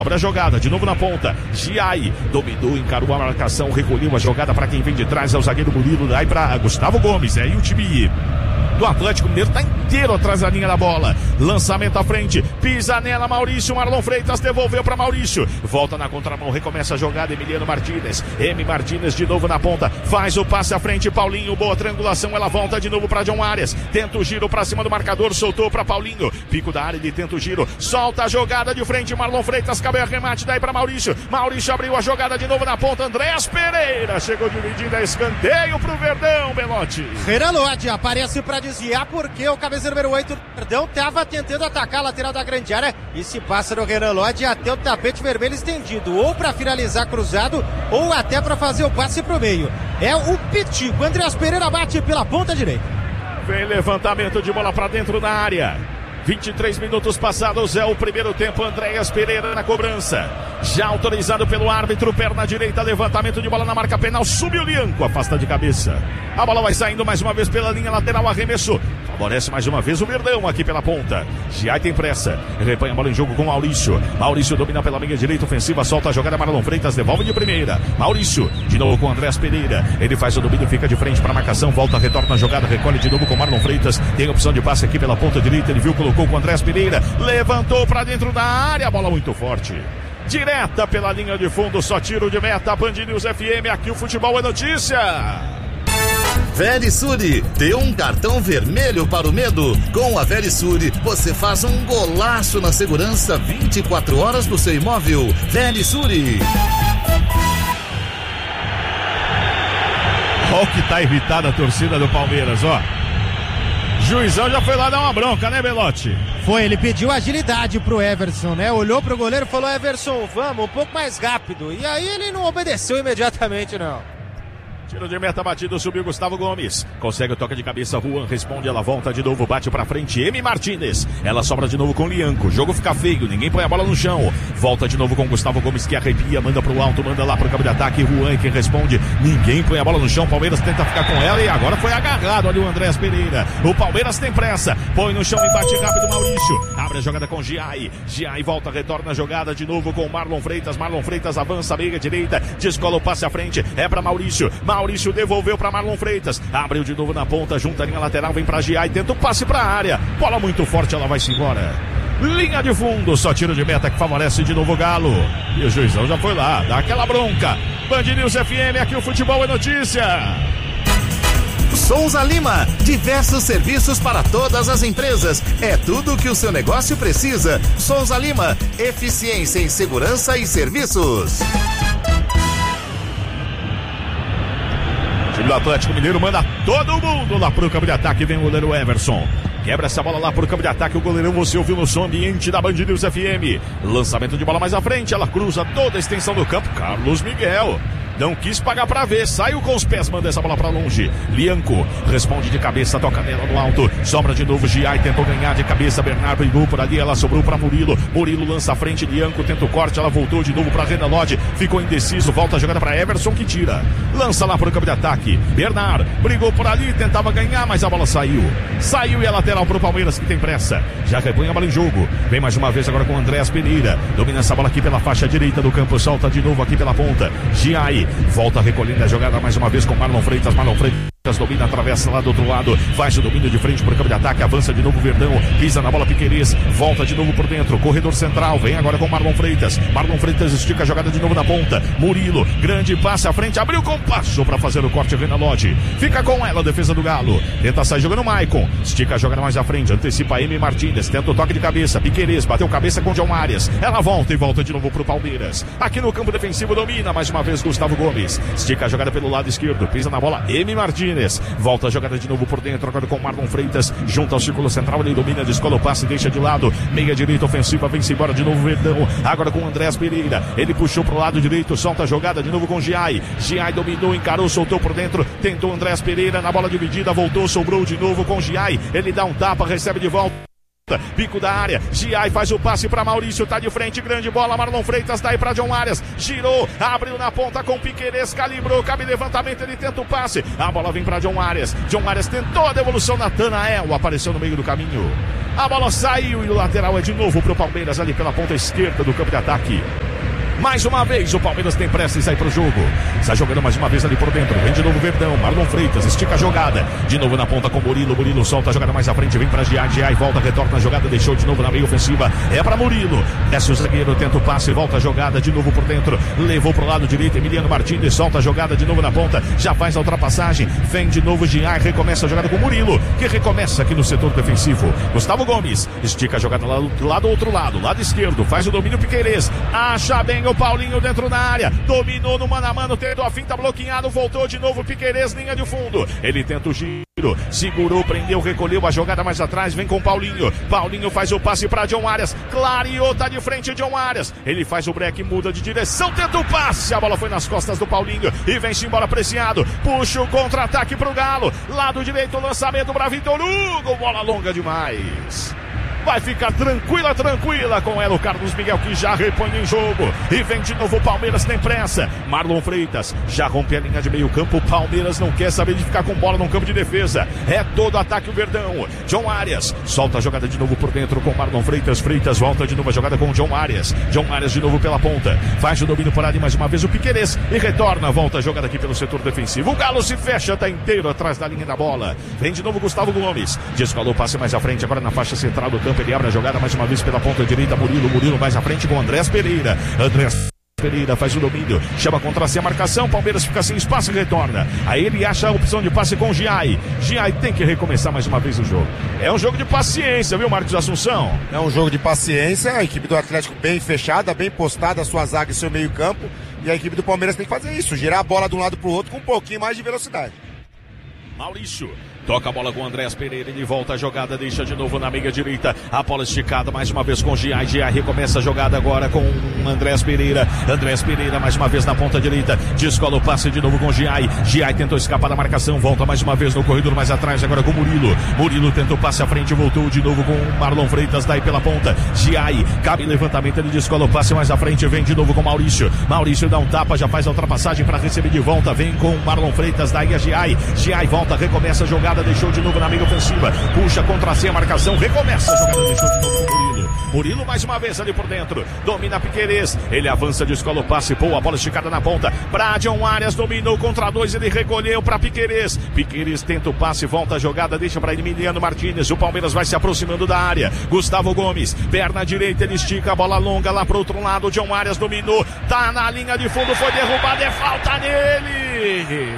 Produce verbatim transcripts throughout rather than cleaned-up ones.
Obra a jogada, de novo na ponta, Giai dominou, encarou a marcação, recolheu a jogada para quem vem de trás, é o zagueiro Murilo, daí para Gustavo Gomes, é aí o time do Atlético Mineiro tá inteiro atrás da linha da bola, lançamento à frente, pisa nela Maurício, Marlon Freitas devolveu para Maurício, volta na contramão, recomeça a jogada, Emiliano Martínez, M. Martínez de novo na ponta, faz o passe à frente, Paulinho, boa triangulação, ela volta de novo para John Arias, tenta o giro para cima do marcador, soltou para Paulinho, pico da área, ele tenta o giro, solta a jogada de frente, Marlon Freitas, cabe a remate daí para Maurício, Maurício abriu a jogada de novo na ponta, Andréas Pereira chegou dividindo a escanteio pro Verdão, Belotti. Renan Lodge aparece para desviar porque o cabeça número oito do Verdão estava tentando atacar a lateral da grande área e se passa no Renan Lodge até o tapete vermelho estendido, ou para finalizar cruzado ou até para fazer o passe pro meio. É o Pitico, Andréas Pereira bate pela ponta direita. Vem levantamento de bola para dentro da área. vinte e três minutos passados, é o primeiro tempo, Andréas Pereira na cobrança, já autorizado pelo árbitro, perna direita, levantamento de bola na marca penal, subiu o Lianco, afasta de cabeça, a bola vai saindo mais uma vez pela linha lateral, arremesso, favorece mais uma vez o Verdão aqui pela ponta, Giai tem pressa, repanha a bola em jogo com Maurício, Maurício domina pela meia direita ofensiva, solta a jogada, Marlon Freitas devolve de primeira, Maurício, de novo com Andréas Pereira, ele faz o domínio, fica de frente para a marcação, volta, retorna a jogada, recolhe de novo com Marlon Freitas, tem opção de passe aqui pela ponta direita, ele viu, colocou com o Andréas Pereira, levantou para dentro da área, bola muito forte, direta pela linha de fundo, só tiro de meta, Band News F M, aqui o futebol é notícia. Verisure, dê um cartão vermelho para o medo. Com a Verisure, você faz um golaço na segurança vinte e quatro horas do seu imóvel. Verisure. Olha o que tá irritada a torcida do Palmeiras, ó. Juizão já foi lá dar uma bronca, né, Belotti? Foi, ele pediu agilidade pro Everson, né? Olhou pro goleiro e falou, Everson, vamos, um pouco mais rápido. E aí ele não obedeceu imediatamente, não. Tiro de meta batido, subiu Gustavo Gomes. Consegue o toque de cabeça, Juan responde, ela volta de novo, bate pra frente, M. Martínez. Ela sobra de novo com Lianco, o jogo fica feio, ninguém põe a bola no chão. Volta de novo com Gustavo Gomes que arrepia, manda pro alto, manda lá pro campo de ataque, Juan que responde, ninguém põe a bola no chão, Palmeiras tenta ficar com ela e agora foi agarrado ali o Andréas Pereira. O Palmeiras tem pressa, põe no chão e bate rápido Maurício. Abre a jogada com Giai, Giai volta, retorna a jogada de novo com Marlon Freitas, Marlon Freitas avança, meia direita, descola o passe à frente, é pra Maurício, Maurício devolveu para Marlon Freitas, abriu de novo na ponta, junta a linha lateral, vem para Giai, tenta o passe para a área, bola muito forte, ela vai-se embora. Linha de fundo, só tiro de meta que favorece de novo o Galo. E o juizão já foi lá, dá aquela bronca. Band News F M, aqui o futebol é notícia. Souza Lima, diversos serviços para todas as empresas. É tudo o que o seu negócio precisa. Souza Lima, eficiência em segurança e serviços. O time do Atlético Mineiro manda todo mundo lá pro campo de ataque, vem o goleiro Everson. Quebra essa bola lá pro campo de ataque, o goleirão você ouviu no som ambiente da Band News F M. Lançamento de bola mais à frente, ela cruza toda a extensão do campo, Carlos Miguel. Não quis pagar pra ver, saiu com os pés, manda essa bola pra longe. Lianco responde de cabeça, toca nela no alto, sobra de novo, Giai tentou ganhar de cabeça, Bernardo brigou por ali, ela sobrou pra Murilo, Murilo lança a frente, Lianco tenta o corte, ela voltou de novo pra Renan Lodge, ficou indeciso, volta a jogada pra Everson que tira, lança lá pro campo de ataque, Bernardo brigou por ali, tentava ganhar, mas a bola saiu, saiu e é lateral pro Palmeiras que tem pressa, já repõe a bola em jogo, vem mais uma vez agora com o Andréas Pereira, domina essa bola aqui pela faixa direita do campo, solta de novo aqui pela ponta, Giai volta recolhendo a jogada mais uma vez com Marlon Freitas, Marlon Freitas domina, atravessa lá do outro lado, faz o domínio de frente para o campo de ataque, avança de novo o Verdão, pisa na bola Piquerez, volta de novo por dentro, corredor central, vem agora com Marlon Freitas, Marlon Freitas estica a jogada de novo na ponta, Murilo, grande passe à frente, abriu com passo para fazer o corte, Renan Lodge, fica com ela a defesa do Galo, tenta sair jogando Maicon, estica a jogada mais à frente, antecipa M. Martínez, tenta o toque de cabeça, Piquerez, bateu cabeça com John Arias, ela volta e volta de novo pro Palmeiras, aqui no campo defensivo domina mais uma vez Gustavo Gomes, estica a jogada pelo lado esquerdo, pisa na bola M. Martínez, volta a jogada de novo por dentro, agora com Marlon Freitas, junto ao círculo central, ele domina, descola o passe, deixa de lado, meia direita ofensiva, vem-se embora de novo o Verdão, agora com o Andréas Pereira, ele puxou pro lado direito, solta a jogada de novo com Giai, Giai dominou, encarou, soltou por dentro, tentou Andréas Pereira, na bola dividida, voltou, sobrou de novo com Giai, ele dá um tapa, recebe de volta, Pico da área, Giai faz o passe para Maurício, tá de frente, grande bola, Marlon Freitas, daí para John Arias, girou, abriu na ponta com Piquerez, calibrou, cabe levantamento, ele tenta o passe, a bola vem para John Arias, John Arias tentou a devolução, Natanael apareceu no meio do caminho, a bola saiu e o lateral é de novo pro Palmeiras ali pela ponta esquerda do campo de ataque. Mais uma vez o Palmeiras tem pressa em sair pro jogo. Sai jogando mais uma vez ali por dentro. Vem de novo o Verdão. Marlon Freitas estica a jogada. De novo na ponta com o Murilo. Murilo solta a jogada mais à frente. Vem pra Giai. Giai volta, retorna a jogada. Deixou de novo na meia ofensiva. É pra Murilo. Desce o zagueiro, tenta o passe. Volta a jogada de novo por dentro. Levou pro lado direito. Emiliano Martínez solta a jogada de novo na ponta. Já faz a ultrapassagem. Vem de novo Giai. Recomeça a jogada com o Murilo, que recomeça aqui no setor defensivo. Gustavo Gomes estica a jogada lá, lá do outro lado. Lado esquerdo. Faz o domínio Piquerez. Acha bem o Paulinho dentro da área, dominou no mano a mano, tendo a finta bloqueado, voltou de novo Piquerez, linha de fundo, ele tenta o giro, segurou, prendeu, recolheu a jogada mais atrás, vem com Paulinho, Paulinho faz o passe para John Arias, clareou, tá de frente John Arias, ele faz o break, muda de direção, tenta o passe, a bola foi nas costas do Paulinho, e vem-se embora apreciado, puxa o contra-ataque pro Galo, lado direito, lançamento para Vitor Hugo, bola longa demais. Vai ficar tranquila, tranquila com ela o Carlos Miguel, que já repõe em jogo. E vem de novo o Palmeiras, tem pressa. Marlon Freitas já rompe a linha de meio campo. O Palmeiras não quer saber de ficar com bola no campo de defesa. É todo ataque o Verdão. John Arias solta a jogada de novo por dentro com Marlon Freitas. Freitas volta de novo a jogada com o John Arias. John Arias de novo pela ponta. Faz o domínio por ali mais uma vez o Piquerez. E retorna, volta a jogada aqui pelo setor defensivo. O Galo se fecha, tá inteiro atrás da linha da bola. Vem de novo Gustavo Gomes. Descolou o passe mais à frente, agora na faixa central do campo. Ele abre a jogada mais uma vez pela ponta direita, Murilo, Murilo mais à frente com Andrés Pereira, Andrés Pereira faz o domínio, chama contra si a marcação, Palmeiras fica sem espaço e retorna, aí ele acha a opção de passe com Giai, Giai tem que recomeçar mais uma vez o jogo, é um jogo de paciência, viu Marcos Assunção? É um jogo de paciência, a equipe do Atlético bem fechada, bem postada, a sua zaga e seu meio campo, e a equipe do Palmeiras tem que fazer isso, girar a bola de um lado pro outro com um pouquinho mais de velocidade. Maurício toca a bola com o Andrés Pereira, ele volta a jogada, deixa de novo na meia direita, a bola esticada mais uma vez com Giai, Giai recomeça a jogada agora com Andrés Pereira, Andrés Pereira mais uma vez na ponta direita, descola o passe de novo com Giai, Giai tentou escapar da marcação, volta mais uma vez no corredor mais atrás, agora com Murilo, Murilo tentou o passe à frente, voltou de novo com Marlon Freitas, daí pela ponta, Giai, cabe levantamento, ele descola o passe mais à frente, vem de novo com Maurício, Maurício dá um tapa, já faz a ultrapassagem para receber de volta, vem com Marlon Freitas, daí a Giai, Giai volta, recomeça a jogada, deixou de novo na meia ofensiva, puxa contra si a marcação, recomeça a jogada, deixou de novo com Murilo, Murilo mais uma vez ali por dentro, domina Piquerez, ele avança, descola o passe, pô, a bola esticada na ponta, pra John Arias, dominou contra dois, ele recolheu pra Piquerez, Piquerez tenta o passe, volta a jogada, deixa pra Emiliano Martínez, o Palmeiras vai se aproximando da área, Gustavo Gomes, perna direita, ele estica a bola longa lá pro outro lado, John Arias dominou, tá na linha de fundo, foi derrubado, é falta nele!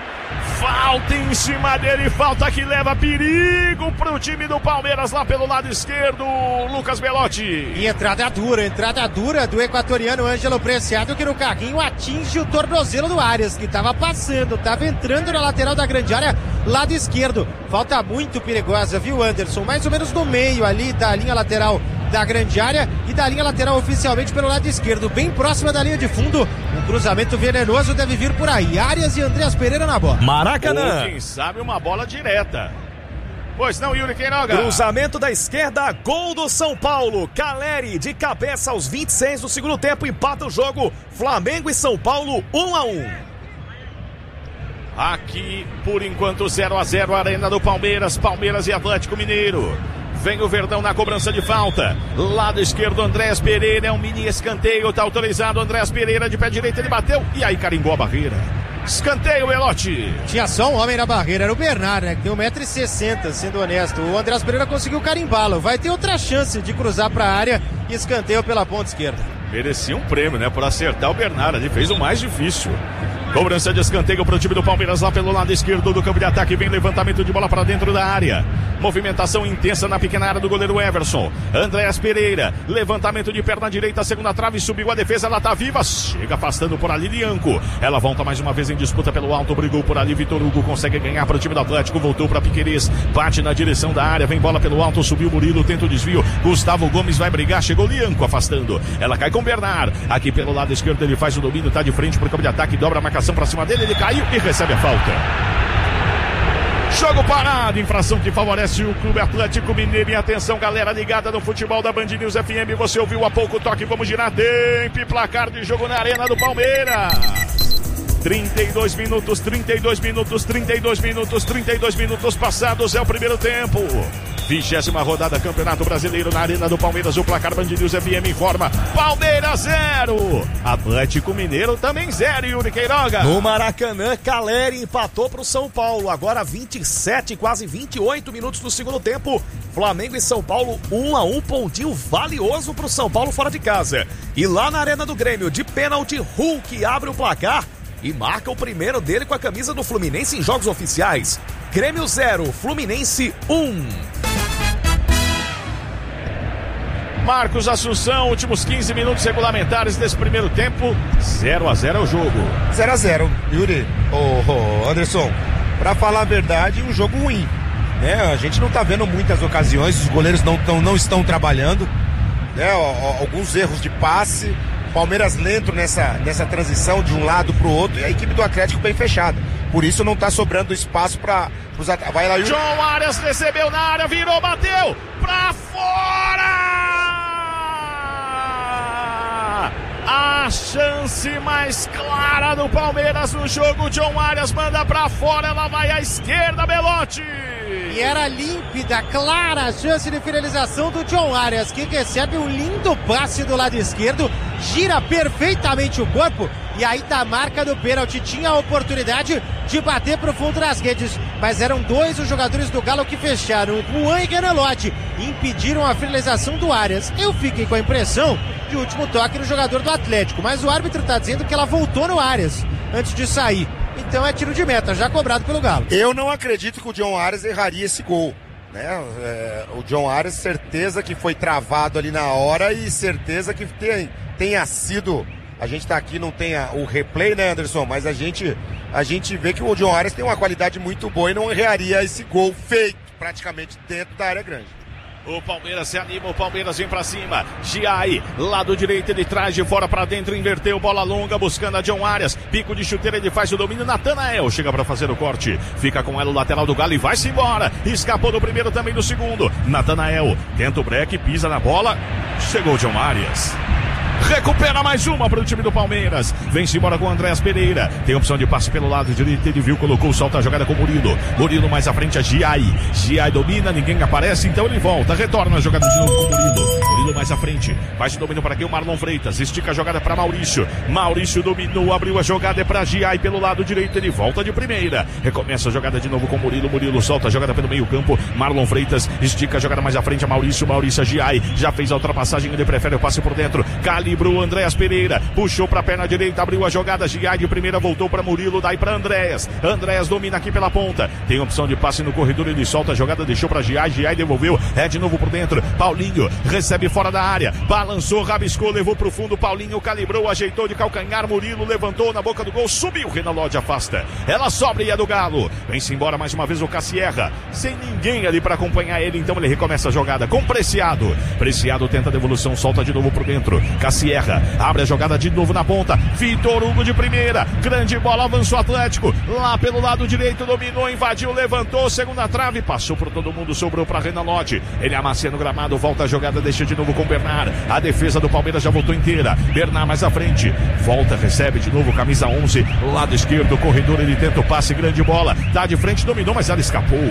Falta em cima dele, falta que leva perigo pro time do Palmeiras lá pelo lado esquerdo, Lucas Belotti. E entrada dura, entrada dura do equatoriano Ângelo Preciado, que no carrinho atinge o tornozelo do Arias, que estava passando, estava entrando na lateral da grande área, lado esquerdo. Falta muito perigosa, viu, Anderson? Mais ou menos no meio ali da linha lateral da grande área e da linha lateral oficialmente pelo lado esquerdo, bem próxima da linha de fundo. Um cruzamento venenoso deve vir por aí. Arias e Andrés Pereira na bola. Maracanã. Ou quem sabe uma bola direta. Pois não, Yuri Queiroga. Cruzamento da esquerda, gol do São Paulo. Caleri de cabeça aos vinte e seis do segundo tempo, empata o jogo. Flamengo e São Paulo, um a um. Aqui, por enquanto, zero a zero, Arena do Palmeiras, Palmeiras e Atlético Mineiro. Vem o Verdão na cobrança de falta. Lado esquerdo, Andrés Pereira. É um mini escanteio. Tá autorizado. Andrés Pereira de pé direito. Ele bateu. E aí carimbou a barreira. Escanteio, Belotti. Tinha só um homem na barreira. Era o Bernard, né? Que tem um metro e sessenta, sendo honesto. O Andrés Pereira conseguiu carimbá-lo. Vai ter outra chance de cruzar para a área. E escanteio pela ponta esquerda. Merecia um prêmio, né? Por acertar o Bernard. Ele fez o mais difícil. Cobrança de escanteio para o time do Palmeiras lá pelo lado esquerdo do campo de ataque. Vem levantamento de bola para dentro da área. Movimentação intensa na pequena área do goleiro Everson. Andrés Pereira. Levantamento de perna direita, segunda trave, subiu a defesa, ela tá viva. Chega afastando por ali Lianco. Ela volta mais uma vez em disputa pelo alto, brigou por ali. Vitor Hugo consegue ganhar para o time do Atlético. Voltou para Piquerez. Bate na direção da área, vem bola pelo alto, subiu Murilo, tenta o desvio. Gustavo Gomes vai brigar, chegou Lianco afastando. Ela cai com Bernard. Aqui pelo lado esquerdo ele faz o domínio, tá de frente para o campo de ataque, dobra a marcação para cima dele, ele caiu e recebe a falta. Jogo parado, infração que favorece o Clube Atlético Mineiro. E atenção, galera ligada no futebol da Band News F M. Você ouviu há pouco o toque, vamos girar tempo e placar de jogo na Arena do Palmeiras. trinta e dois minutos, trinta e dois minutos, trinta e dois minutos, trinta e dois minutos passados é o primeiro tempo. Vigésima rodada Campeonato Brasileiro na Arena do Palmeiras. O placar Band News F M informa: Palmeiras zero, Atlético Mineiro também zero. Yuri Queiroga. No Maracanã, Caleri empatou para o São Paulo. Agora vinte e sete, quase vinte e oito minutos do segundo tempo. Flamengo e São Paulo um a um, pontinho valioso para o São Paulo fora de casa. E lá na Arena do Grêmio, de pênalti, Hulk abre o placar e marca o primeiro dele com a camisa do Fluminense em jogos oficiais. Grêmio zero, Fluminense um. Marcos Assunção, últimos quinze minutos regulamentares desse primeiro tempo. zero a zero é o jogo. zero a zero, Yuri. Ô, oh, Anderson, pra falar a verdade, um jogo ruim, né? A gente não tá vendo muitas ocasiões, os goleiros não, tão, não estão trabalhando, né? Alguns erros de passe, Palmeiras lento nessa, nessa transição de um lado pro outro, e a equipe do Atlético bem fechada. Por isso não tá sobrando espaço para os at... Vai lá, Yuri. John Arias recebeu na área, virou, bateu pra fora! A chance mais clara do Palmeiras no jogo. John Arias manda pra fora, ela vai à esquerda, Belotti. E era límpida, clara a chance de finalização do John Arias, que recebe um lindo passe do lado esquerdo, gira perfeitamente o corpo e aí da marca do pênalti tinha a oportunidade de bater pro fundo das redes, mas eram dois os jogadores do Galo que fecharam, Juan e Renan-Lodge, impediram a finalização do Arias. Eu fiquei com a impressão de último toque no jogador do Atlético, mas o árbitro está dizendo que ela voltou no Arias antes de sair. Então é tiro de meta, já cobrado pelo Galo. Eu não acredito que o John Arias erraria esse gol, né? É, o John Arias, certeza que foi travado ali na hora e certeza que tem, tenha sido... A gente tá aqui, não tem a, o replay, né, Anderson? Mas a gente, a gente vê que o John Arias tem uma qualidade muito boa e não erraria esse gol feito praticamente dentro da área grande. O Palmeiras se anima, o Palmeiras vem pra cima. Giai, lado direito, ele traz de fora pra dentro, inverteu, bola longa, buscando a John Arias. Pico de chuteira, ele faz o domínio. Natanael chega pra fazer o corte. Fica com ela o lateral do Galo e vai-se embora. Escapou do primeiro, também do segundo. Natanael tenta o break, pisa na bola. Chegou o John Arias. Recupera mais uma para o time do Palmeiras. Vem-se embora com o Andréas Pereira. Tem opção de passe pelo lado direito. Ele viu, colocou, solta a jogada com o Murilo. Murilo mais à frente a Giai. Giai domina, ninguém aparece, então ele volta. Retorna a jogada de novo com o Murilo. Murilo mais à frente. Faz o domínio para aqui o Marlon Freitas. Estica a jogada para Maurício. Maurício dominou, abriu a jogada. É para Giai pelo lado direito. Ele volta de primeira. Recomeça a jogada de novo com o Murilo. Murilo solta a jogada pelo meio campo. Marlon Freitas estica a jogada mais à frente a Maurício. Maurício a Giai. Já fez a ultrapassagem. Ele prefere o passe por dentro. Cali Librou Andréas Pereira, puxou pra perna direita, abriu a jogada, Giai de primeira, voltou pra Murilo, daí pra Andréas. Andréas domina aqui pela ponta, tem opção de passe no corredor, ele solta a jogada, deixou pra Giai, Giai devolveu, é de novo por dentro, Paulinho recebe fora da área, balançou, rabiscou, levou pro fundo, Paulinho calibrou, ajeitou de calcanhar, Murilo levantou na boca do gol, subiu, Renan-Lodge afasta, ela sobra e é do Galo, vem-se embora mais uma vez o Cassierra, sem ninguém ali pra acompanhar ele, então ele recomeça a jogada com Preciado, Preciado tenta a devolução, solta de novo por dentro, Cassierra abre a jogada de novo na ponta. Vitor Hugo de primeira. Grande bola, avançou o Atlético. Lá pelo lado direito, dominou, invadiu, levantou. Segunda trave, passou por todo mundo, sobrou para Renan-Lodge. Ele amacia no gramado, volta a jogada, deixa de novo com o Bernard. A defesa do Palmeiras já voltou inteira. Bernard mais à frente. Volta, recebe de novo, camisa onze. Lado esquerdo, corredor, ele tenta o passe, grande bola. Tá de frente, dominou, mas ela escapou.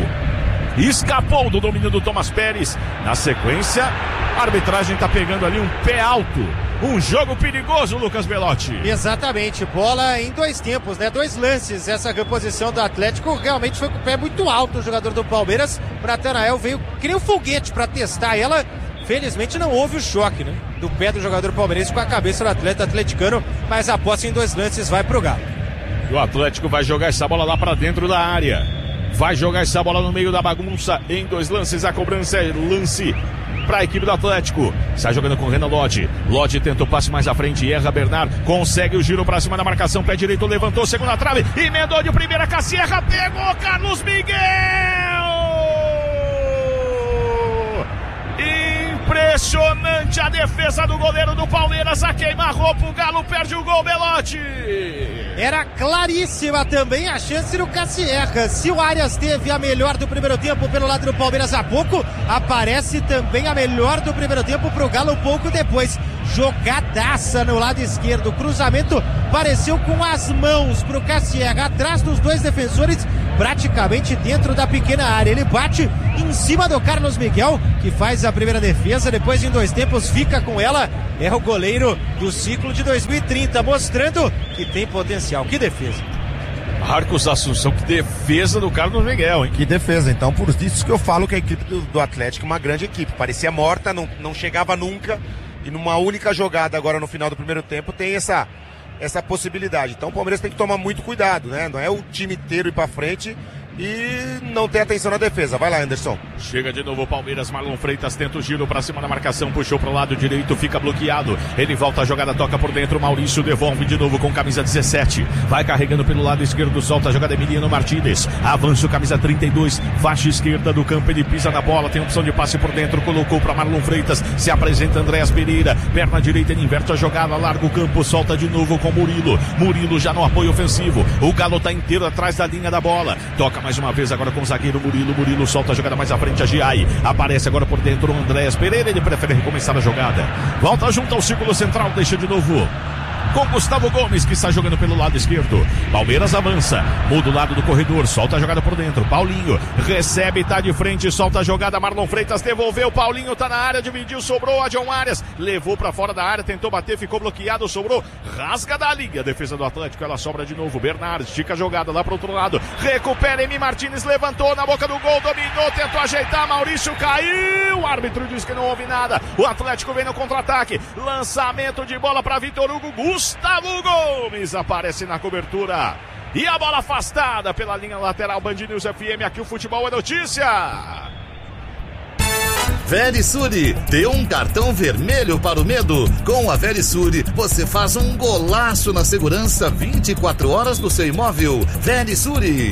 Escapou do domínio do Thomas Pérez. Na sequência, a arbitragem tá pegando ali um pé alto. Um jogo perigoso, Lucas Belotti. Exatamente, bola em dois tempos, né? Dois lances. Essa reposição do Atlético realmente foi com o pé muito alto. O jogador do Palmeiras, o Natanael, veio que nem um foguete para testar ela. Felizmente não houve o choque, né? Do pé do jogador palmeirense com a cabeça do atleta atleticano, mas a posse em dois lances vai pro Galo. E o Atlético vai jogar essa bola lá para dentro da área. Vai jogar essa bola no meio da bagunça. Em dois lances, a cobrança é lance para a equipe do Atlético. Está jogando com o Renan-Lodge. Lodge tenta o passe mais à frente, erra Bernard, consegue o giro para cima da marcação, pé direito, levantou, segunda trave, emendou de primeira, Cassierra, pegou Carlos Miguel! Impressionante! Impressionante a defesa do goleiro do Palmeiras, a queima-roupa, o Galo perde o gol, Belotti. Era claríssima também a chance do Cassierra. Se o Arias teve a melhor do primeiro tempo pelo lado do Palmeiras há pouco, aparece também a melhor do primeiro tempo pro Galo pouco depois. Jogadaça no lado esquerdo, cruzamento pareceu com as mãos pro Cassierra, atrás dos dois defensores, praticamente dentro da pequena área. Ele bate em cima do Carlos Miguel, que faz a primeira defesa, depois em dois tempos fica com ela. É o goleiro do ciclo de dois mil e trinta, mostrando que tem potencial. Que defesa! Marcos Assunção, que defesa do Carlos Miguel, hein? Que defesa, então, por isso que eu falo que a equipe do, do Atlético é uma grande equipe. Parecia morta, não, não chegava nunca, e numa única jogada agora no final do primeiro tempo tem essa, essa possibilidade. Então o Palmeiras tem que tomar muito cuidado, né? Não é o time inteiro ir pra frente e não ter atenção na defesa. Vai lá, Anderson. Chega de novo o Palmeiras, Marlon Freitas tenta o giro pra cima da marcação, puxou pro lado direito, fica bloqueado, ele volta a jogada, toca por dentro, Maurício devolve de novo com camisa dezessete, vai carregando pelo lado esquerdo, solta a jogada Emiliano Martínez, avança o camisa trinta e dois, faixa esquerda do campo, ele pisa na bola, tem opção de passe por dentro, colocou pra Marlon Freitas, se apresenta Andréas Pereira, perna direita, ele inverte a jogada, larga o campo, solta de novo com Murilo, Murilo já no apoio ofensivo, o Galo tá inteiro atrás da linha da bola, toca mais uma vez agora com o zagueiro Murilo, Murilo solta a jogada mais à frente, a Giai, aparece agora por dentro o Andréas Pereira, ele prefere recomeçar a jogada, volta junto ao círculo central, deixa de novo com Gustavo Gomes, que está jogando pelo lado esquerdo. Palmeiras avança, muda o lado do corredor, solta a jogada por dentro, Paulinho recebe, tá de frente, solta a jogada, Marlon Freitas devolveu, Paulinho tá na área, dividiu, sobrou a John Arias, levou pra fora da área, tentou bater, ficou bloqueado, sobrou, rasga da liga, defesa do Atlético, ela sobra de novo, Bernardes, estica a jogada lá pro outro lado, recupera, Emi Martínez levantou na boca do gol, dominou, tentou ajeitar, Maurício caiu, o árbitro diz que não houve nada, o Atlético vem no contra-ataque, lançamento de bola pra Vitor Hugo, Gustavo Gomes aparece na cobertura e a bola afastada pela linha lateral. Band News F M, aqui o futebol é notícia. Verisure, dê um cartão vermelho para o medo. Com a Verisure, você faz um golaço na segurança vinte e quatro horas do seu imóvel. Verisure.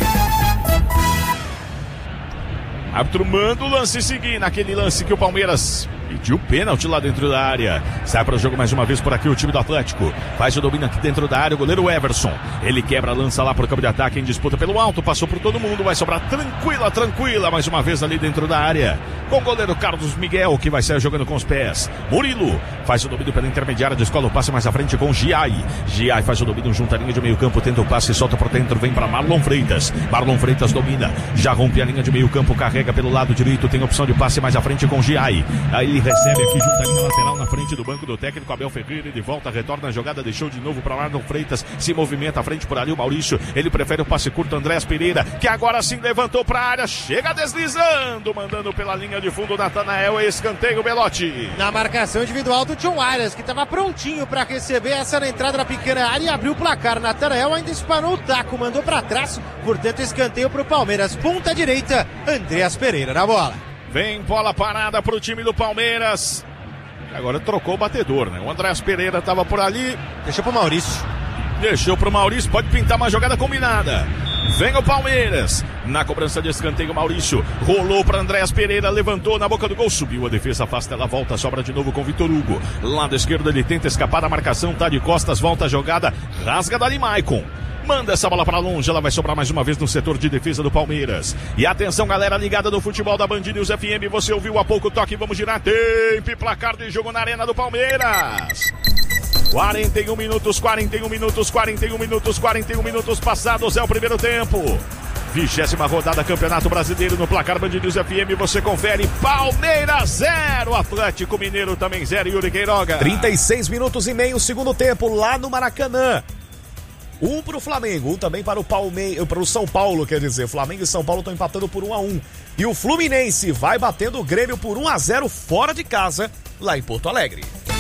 Árbitro manda o lance seguir, naquele lance que o Palmeiras pediu pênalti lá dentro da área. Sai para o jogo mais uma vez por aqui o time do Atlético. Faz o domínio aqui dentro da área o goleiro Everson. Ele quebra, lança lá para o campo de ataque em disputa pelo alto. Passou por todo mundo, vai sobrar tranquila, tranquila. Mais uma vez ali dentro da área. Com o goleiro Carlos Miguel, que vai sair jogando com os pés. Murilo faz o domínio pela intermediária, descola o passe mais à frente com Giai. Giai faz o domínio junto à linha de meio campo, tenta o passe, solta por dentro, vem para Marlon Freitas. Marlon Freitas domina, já rompe a linha de meio campo, carrega pelo lado direito, tem opção de passe mais à frente com Giai. Aí recebe aqui junto à linha lateral na frente do banco do técnico Abel Ferreira, ele volta, retorna a jogada, deixou de novo para Marlon Freitas, se movimenta à frente por ali o Maurício, ele prefere o passe curto, Andréas Pereira, que agora sim levantou para a área, chega deslizando, mandando pela linha de fundo Natanael, escanteio Belotti. Na marcação individual do John Arias, que estava prontinho para receber essa na entrada da pequena área e abriu o placar. Natanael ainda espanou o taco, mandou para trás, portanto escanteio para o Palmeiras, ponta direita, Andréas Pereira na bola. Vem bola parada pro time do Palmeiras. Agora trocou o batedor, né? O Andréas Pereira tava por ali. Deixou pro Maurício. Deixou pro Maurício, pode pintar uma jogada combinada. Vem o Palmeiras. Na cobrança de escanteio, Maurício rolou para Andréas Pereira, levantou na boca do gol, subiu a defesa, afasta, ela volta, sobra de novo com Vitor Hugo. Lado esquerdo ele tenta escapar da marcação, tá de costas, volta a jogada, rasga dali Maicon. Manda essa bola para longe, ela vai sobrar mais uma vez no setor de defesa do Palmeiras. E atenção, galera ligada no futebol da Band News F M, você ouviu há pouco o toque, vamos girar tempo e placar de jogo na arena do Palmeiras. quarenta e um minutos, quarenta e um minutos, quarenta e um minutos, quarenta e um minutos passados, é o primeiro tempo. Vigésima rodada Campeonato Brasileiro no placar Band News F M, você confere. Palmeiras zero, Atlético Mineiro também zero, Yuri Queiroga. trinta e seis minutos e meio, segundo tempo lá no Maracanã. Um para o Flamengo, um também para o Palmeiras, para o São Paulo, quer dizer, Flamengo e São Paulo estão empatando por um a um. E o Fluminense vai batendo o Grêmio por um a zero fora de casa, lá em Porto Alegre.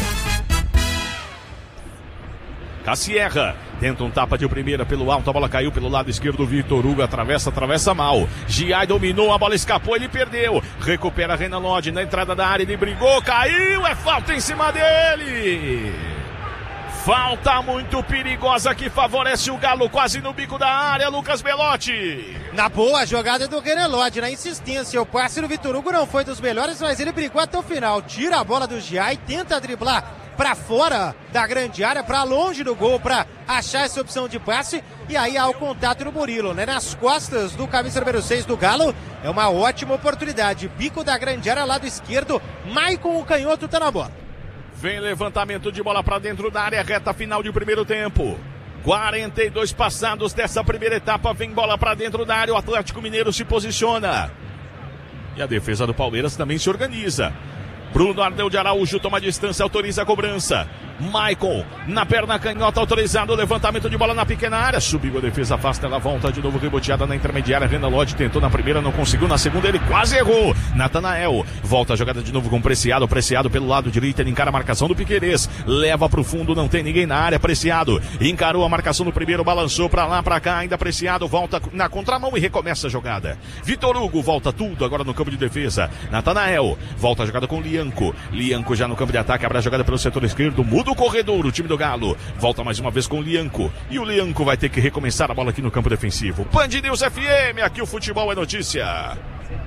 Cassierra tenta um tapa de primeira pelo alto, a bola caiu pelo lado esquerdo, Vitor Hugo atravessa, atravessa mal. Giai dominou, a bola escapou, ele perdeu. Recupera Renan Lodge na entrada da área, ele brigou, caiu, é falta em cima dele. Falta muito perigosa que favorece o Galo, quase no bico da área, Lucas Belotti. Na boa jogada do Renan Lodge, na insistência, o passe do Vitor Hugo não foi dos melhores, mas ele brigou até o final. Tira a bola do Gia e tenta driblar para fora da grande área, para longe do gol, para achar essa opção de passe. E aí há o contato do Murilo, né? Nas costas do camisa número seis do Galo. É uma ótima oportunidade. Bico da grande área, lado esquerdo. Maicon, o canhoto, tá na bola. Vem levantamento de bola para dentro da área, reta final de primeiro tempo. quarenta e dois passados dessa primeira etapa, vem bola para dentro da área, o Atlético Mineiro se posiciona. E a defesa do Palmeiras também se organiza. Bruno Ardeu de Araújo toma distância, autoriza a cobrança. Maicon, na perna canhota, autorizado o levantamento de bola na pequena área. Subiu a defesa, afasta, ela volta de novo, reboteada na intermediária. Renan Lodge tentou na primeira, não conseguiu. Na segunda ele quase errou. Natanael, volta a jogada de novo com Preciado. Preciado pelo lado direito, ele encara a marcação do Piquerez. Leva pro fundo, não tem ninguém na área. Preciado encarou a marcação do primeiro, balançou pra lá, pra cá. Ainda Preciado, volta na contramão e recomeça a jogada. Vitor Hugo volta tudo agora no campo de defesa. Natanael, volta a jogada com Lianco. Lianco já no campo de ataque, abre a jogada pelo setor esquerdo. Muda o corredor, o time do Galo volta mais uma vez com o Lianco, e o Lianco vai ter que recomeçar a bola aqui no campo defensivo. Band News F M, aqui o futebol é notícia.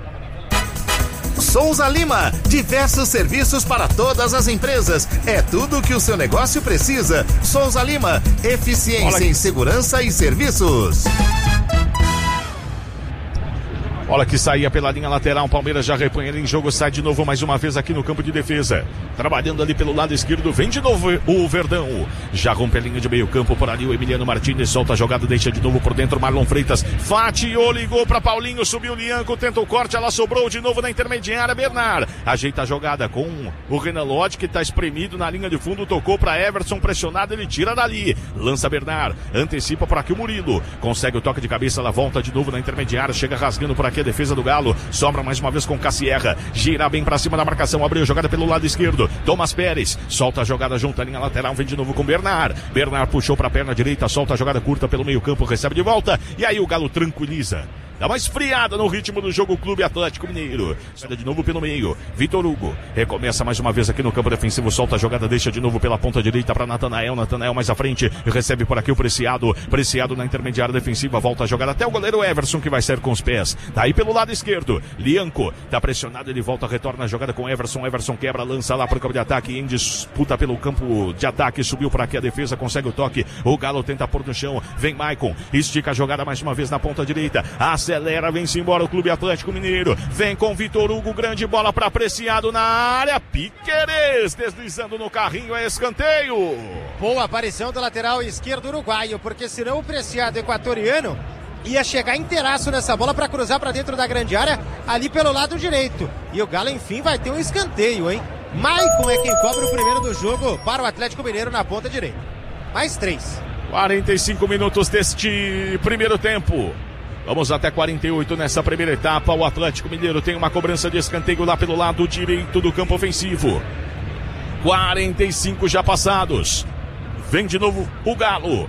Souza Lima, diversos serviços para todas as empresas, é tudo que o seu negócio precisa. Souza Lima, eficiência em segurança e serviços. Bola que saía pela linha lateral, o Palmeiras já repõe ele em jogo, sai de novo mais uma vez aqui no campo de defesa. Trabalhando ali pelo lado esquerdo, vem de novo o Verdão. Já rompe a linha de meio campo por ali, o Emiliano Martínez solta a jogada, deixa de novo por dentro, Marlon Freitas fatiou, ligou para Paulinho, subiu o Lianco, tenta o corte, ela sobrou de novo na intermediária, Bernard ajeita a jogada com o Renan Lodge, que está espremido na linha de fundo, tocou para Everson, pressionado, ele tira dali, lança Bernard, antecipa por aqui o Murilo, consegue o toque de cabeça, ela volta de novo na intermediária, chega rasgando por aqui a defesa do Galo, sobra mais uma vez com Cassierra, gira bem pra cima da marcação, abriu jogada pelo lado esquerdo, Thomas Pérez, solta a jogada junto à linha lateral, vem de novo com Bernard, Bernard puxou pra perna direita, solta a jogada curta pelo meio campo, recebe de volta, e aí o Galo tranquiliza. Dá uma esfriada no ritmo do jogo, Clube Atlético Mineiro. Sai de novo pelo meio. Vitor Hugo recomeça mais uma vez aqui no campo defensivo. Solta a jogada, deixa de novo pela ponta direita para Natanael. Natanael mais à frente. Recebe por aqui o Preciado. Preciado na intermediária defensiva. Volta a jogada até o goleiro Everson, que vai sair com os pés. Tá aí pelo lado esquerdo. Lianco tá pressionado. Ele volta, retorna a jogada com Everson. Everson quebra, lança lá pro campo de ataque. Em disputa pelo campo de ataque. Subiu por aqui a defesa. Consegue o toque. O Galo tenta pôr no chão. Vem Maicon. Estica a jogada mais uma vez na ponta direita. Acelera, vem-se embora o Clube Atlético Mineiro. Vem com Vitor Hugo, grande bola para Preciado na área. Piquerez deslizando no carrinho, é escanteio. Boa aparição do lateral esquerdo uruguaio, porque senão o Preciado equatoriano ia chegar inteiraço nessa bola para cruzar para dentro da grande área, ali pelo lado direito. E o Galo, enfim, vai ter um escanteio, hein? Maicon é quem cobra o primeiro do jogo para o Atlético Mineiro na ponta direita. Mais três. quarenta e cinco minutos deste primeiro tempo. Vamos até quarenta e oito nessa primeira etapa. O Atlético Mineiro tem uma cobrança de escanteio lá pelo lado direito do campo ofensivo. quarenta e cinco já passados. Vem de novo o Galo.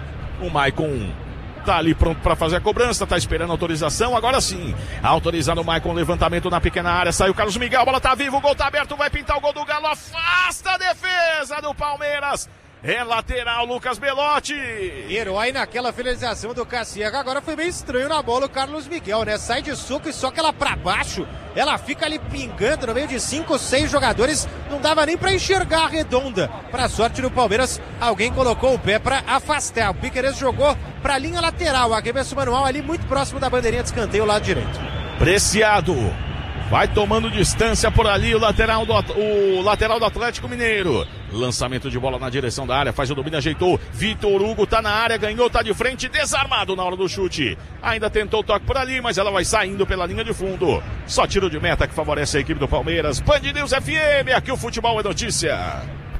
O Maicon tá ali pronto para fazer a cobrança, tá esperando a autorização. Agora sim, autorizado o Maicon, levantamento na pequena área. Saiu o Carlos Miguel, a bola tá viva, o gol tá aberto, vai pintar o gol do Galo. Afasta a defesa do Palmeiras. É lateral, Lucas Belotti. Herói naquela finalização do Cassierra. Agora foi meio estranho na bola o Carlos Miguel, né? Sai de soco e só que ela pra baixo. Ela fica ali pingando no meio de cinco, seis jogadores. Não dava nem pra enxergar a redonda. Pra sorte do Palmeiras, alguém colocou o pé pra afastar. O Piquerez jogou pra linha lateral. Arremesso manual ali muito próximo da bandeirinha de escanteio, lado direito. Preciado. Vai tomando distância por ali o lateral do, o lateral do Atlético Mineiro. Lançamento de bola na direção da área, faz o domínio, ajeitou. Vitor Hugo tá na área, ganhou, tá de frente, desarmado na hora do chute. Ainda tentou o toque por ali, mas ela vai saindo pela linha de fundo. Só tiro de meta que favorece a equipe do Palmeiras. Band News F M, aqui o futebol é notícia.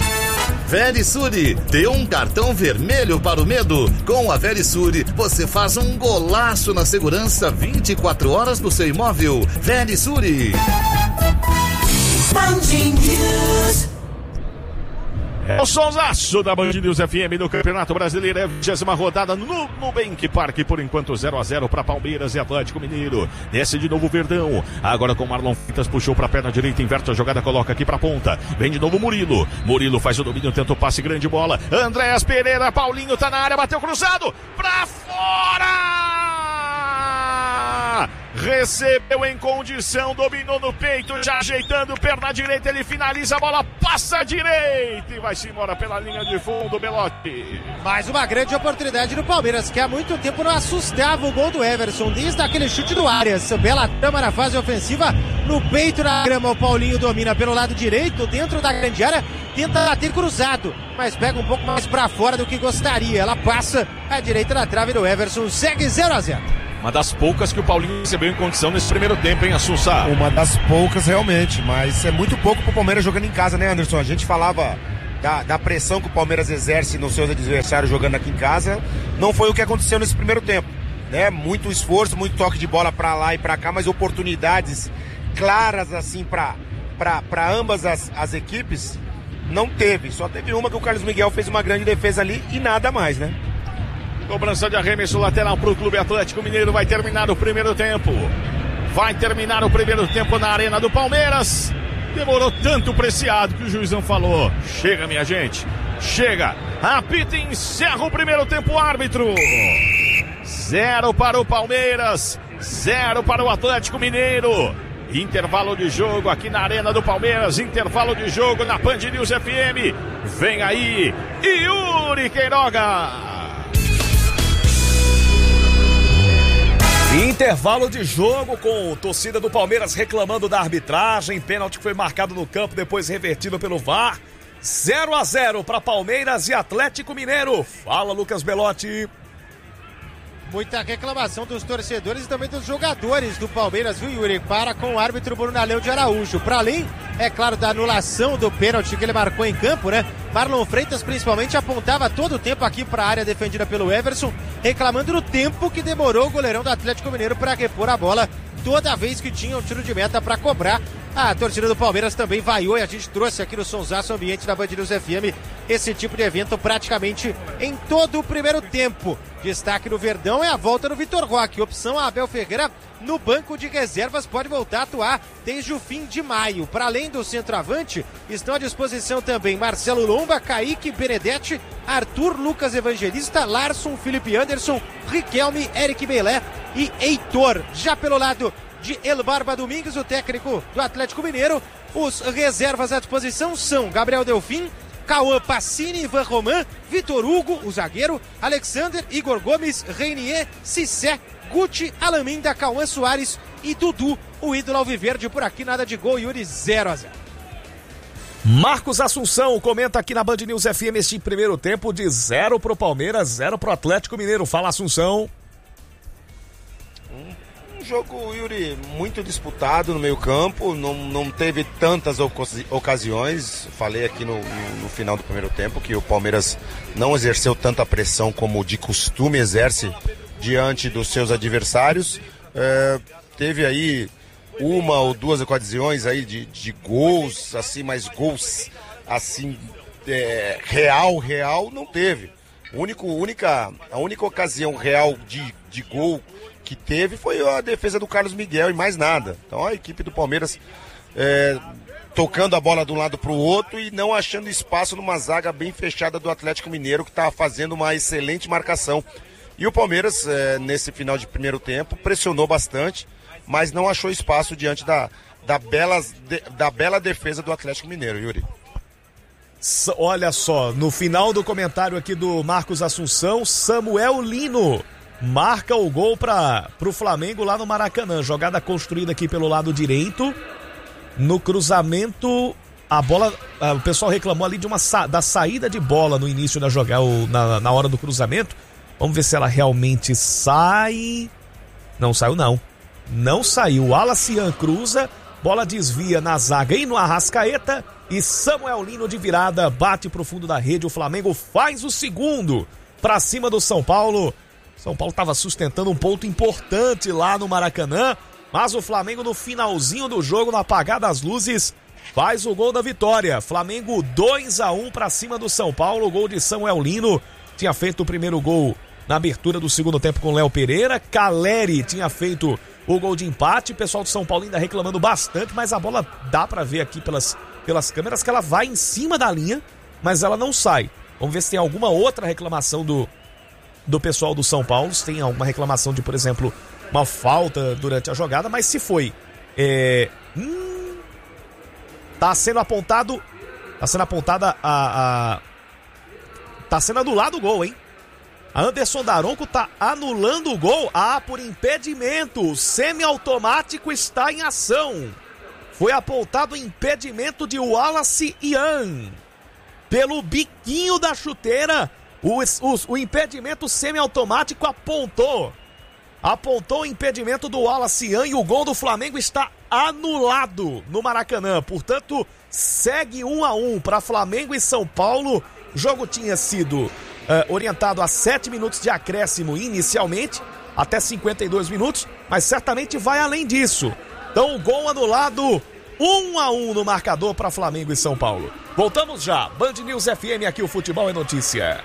Verisure, dê um cartão vermelho para o medo. Com a Verisure, você faz um golaço na segurança vinte e quatro horas do seu imóvel. Verisure. É o sonsaço da Band News F M no Campeonato Brasileiro, é a vigésima rodada no Nubank Parque, por enquanto zero a zero para Palmeiras e Atlético Mineiro. Desce de novo o Verdão, agora com Marlon Freitas, puxou para a perna direita, inverte a jogada, coloca aqui para ponta. Vem de novo Murilo, Murilo faz o domínio, tenta o passe, grande bola. Andréas Pereira, Paulinho tá na área, bateu cruzado, pra fora! Recebeu em condição, dominou no peito, já ajeitando, perna direita, ele finaliza, a bola passa à direita e vai-se embora pela linha de fundo, Belotti. Mais uma grande oportunidade do Palmeiras, que há muito tempo não assustava o gol do Everson, desde aquele chute do Arias. Bela trama na fase ofensiva, no peito na grama, o Paulinho domina pelo lado direito, dentro da grande área, tenta bater cruzado, mas pega um pouco mais pra fora do que gostaria. Ela passa à direita da trave do Everson, segue zero a zero. Uma das poucas que o Paulinho recebeu em condição nesse primeiro tempo, hein, Assunção? Uma das poucas, realmente, mas é muito pouco pro Palmeiras jogando em casa, né, Anderson? A gente falava da, da pressão que o Palmeiras exerce nos seus adversários jogando aqui em casa. Não foi o que aconteceu nesse primeiro tempo, né? Muito esforço, muito toque de bola pra lá e pra cá, mas oportunidades claras, assim, pra, pra, pra ambas as, as equipes, não teve. Só teve uma que o Carlos Miguel fez uma grande defesa ali e nada mais, né? Cobrança de arremesso lateral para o Clube Atlético Mineiro. Vai terminar o primeiro tempo. Vai terminar o primeiro tempo na Arena do Palmeiras. Demorou tanto preciado que o juizão falou: chega, minha gente, chega. Apita e encerra o primeiro tempo, árbitro. Zero para o Palmeiras, zero para o Atlético Mineiro. Intervalo de jogo aqui na Arena do Palmeiras. Intervalo de jogo na Band News F M. Vem aí Yuri Queiroga. Intervalo de jogo com torcida do Palmeiras reclamando da arbitragem, pênalti que foi marcado no campo, depois revertido pelo V A R. zero a zero para Palmeiras e Atlético Mineiro. Fala, Lucas Belotti. Muita reclamação dos torcedores e também dos jogadores do Palmeiras, viu, Yuri? Para com o árbitro Bruno Aleu de Araújo. Para além, é claro, da anulação do pênalti que ele marcou em campo, né? Marlon Freitas, principalmente, apontava todo o tempo aqui para a área defendida pelo Everson, reclamando do tempo que demorou o goleirão do Atlético Mineiro para repor a bola toda vez que tinha um tiro de meta para cobrar. A torcida do Palmeiras também vaiou e a gente trouxe aqui no Sonsaço Ambiente da Band News F M esse tipo de evento praticamente em todo o primeiro tempo. Destaque no Verdão é a volta do Vitor Roque. Opção a Abel Ferreira no banco de reservas, pode voltar a atuar desde o fim de maio. Para além do centroavante, estão à disposição também Marcelo Lomba, Kaique, Benedetti, Arthur, Lucas Evangelista, Larson, Felipe Anderson, Riquelme, Eric Beilé e Heitor. Já pelo lado de El Barba Domingues, o técnico do Atlético Mineiro, os reservas à disposição são Gabriel Delfim, Cauã Pacini, Ivan Roman, Vitor Hugo, o zagueiro, Alexander, Igor Gomes, Reinier, Cissé, Guti, Alaminda, Cauã Soares e Dudu, o ídolo alviverde. Por aqui nada de gol, Yuri, zero a zero. Marcos Assunção comenta aqui na Band News F M este primeiro tempo de zero pro Palmeiras, zero pro Atlético Mineiro. Fala, Assunção. Um jogo, Yuri, muito disputado no meio campo, não, não teve tantas ocasiões. Falei aqui no, no, no final do primeiro tempo que o Palmeiras não exerceu tanta pressão como de costume exerce diante dos seus adversários. É, teve aí uma ou duas ocasiões aí de, de gols, assim, mas gols assim, é, real, real, não teve. O único, única, a única ocasião real de, de gol que teve foi a defesa do Carlos Miguel e mais nada. Então a equipe do Palmeiras é, tocando a bola de um lado para o outro e não achando espaço numa zaga bem fechada do Atlético Mineiro, que está fazendo uma excelente marcação. E o Palmeiras, é, nesse final de primeiro tempo, pressionou bastante, mas não achou espaço diante da, da, bela, de, da bela defesa do Atlético Mineiro, Yuri. Olha só, no final do comentário aqui do Marcos Assunção, Samuel Lino marca o gol para o Flamengo lá no Maracanã. Jogada construída aqui pelo lado direito. No cruzamento, a bola, o pessoal reclamou ali de uma da saída de bola no início da jogada, na, na hora do cruzamento. Vamos ver se ela realmente sai. Não saiu, não. Não saiu. O Alacian cruza, bola desvia na zaga e no Arrascaeta. E Samuel Lino de virada bate pro fundo da rede. O Flamengo faz o segundo para cima do São Paulo. São Paulo estava sustentando um ponto importante lá no Maracanã, mas o Flamengo no finalzinho do jogo, no apagar das luzes, faz o gol da vitória. Flamengo dois a um para cima do São Paulo. O gol de Samuel Lino tinha feito o primeiro gol na abertura do segundo tempo com Léo Pereira. Caleri tinha feito o gol de empate. O pessoal do São Paulo ainda reclamando bastante, mas a bola dá para ver aqui pelas, pelas câmeras que ela vai em cima da linha, mas ela não sai. Vamos ver se tem alguma outra reclamação do, do pessoal do São Paulo, se tem alguma reclamação de, por exemplo, uma falta durante a jogada, mas se foi... É, hum, tá sendo apontado... Tá sendo apontada a... a tá sendo anulado o gol, hein? A Anderson Daronco tá anulando o gol. Ah, por impedimento. O semiautomático está em ação. Foi apontado o impedimento de Wallace Ian. Pelo biquinho da chuteira, o, o, o impedimento semiautomático apontou. Apontou o impedimento do Wallace Ian e o gol do Flamengo está anulado no Maracanã. Portanto, segue um a um para Flamengo e São Paulo. O jogo tinha sido... Uh, orientado a sete minutos de acréscimo inicialmente, até cinquenta e dois minutos, mas certamente vai além disso. Então o gol anulado, um a um no marcador para Flamengo e São Paulo. Voltamos já, Band News F M, aqui o futebol é notícia.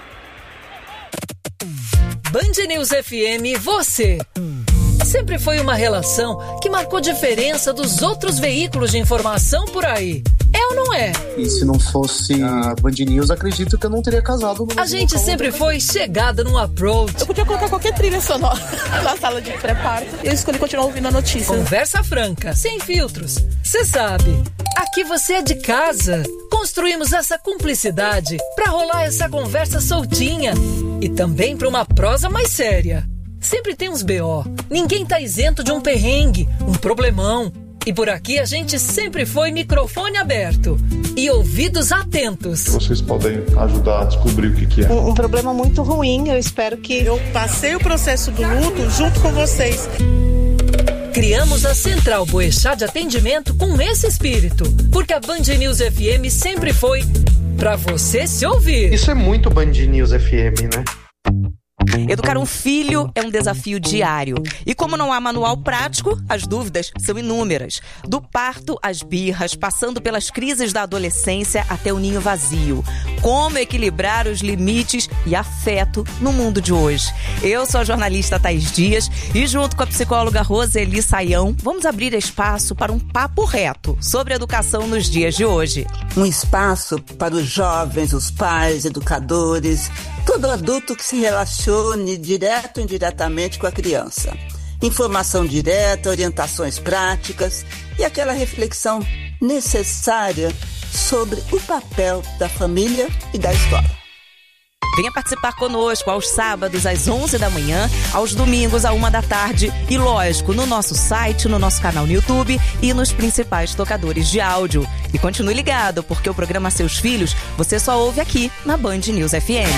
Band News F M, você. Sempre foi uma relação que marcou diferença dos outros veículos de informação por aí. É ou não é? E se não fosse a Band News, acredito que eu não teria casado. No a gente sempre foi chegada num approach. Eu podia colocar qualquer trilha sonora na sala de pré-parto. Eu escolhi continuar ouvindo a notícia. Conversa franca, sem filtros. Você sabe, aqui você é de casa. Construímos essa cumplicidade pra rolar essa conversa soltinha. E também pra uma prosa mais séria. Sempre tem uns B O. Ninguém tá isento de um perrengue, um problemão. E por aqui a gente sempre foi microfone aberto e ouvidos atentos. Vocês podem ajudar a descobrir o que, que é. Um, um problema muito ruim, eu espero que... Eu passei o processo do luto junto com vocês. Criamos a Central Boechat de atendimento com esse espírito, porque a Band News F M sempre foi pra você se ouvir. Isso é muito Band News F M, né? Educar um filho é um desafio diário. E como não há manual prático, as dúvidas são inúmeras. Do parto às birras, passando pelas crises da adolescência até o ninho vazio. Como equilibrar os limites e afeto no mundo de hoje? Eu sou a jornalista Thaís Dias e junto com a psicóloga Roseli Saião, vamos abrir espaço para um papo reto sobre educação nos dias de hoje. Um espaço para os jovens, os pais, educadores, todo adulto que se relacione direto ou indiretamente com a criança. Informação direta, orientações práticas e aquela reflexão necessária sobre o papel da família e da escola. Venha participar conosco aos sábados às onze da manhã, aos domingos à uma da tarde e, lógico, no nosso site, no nosso canal no YouTube e nos principais tocadores de áudio. E continue ligado, porque o programa Seus Filhos você só ouve aqui na Band News F M.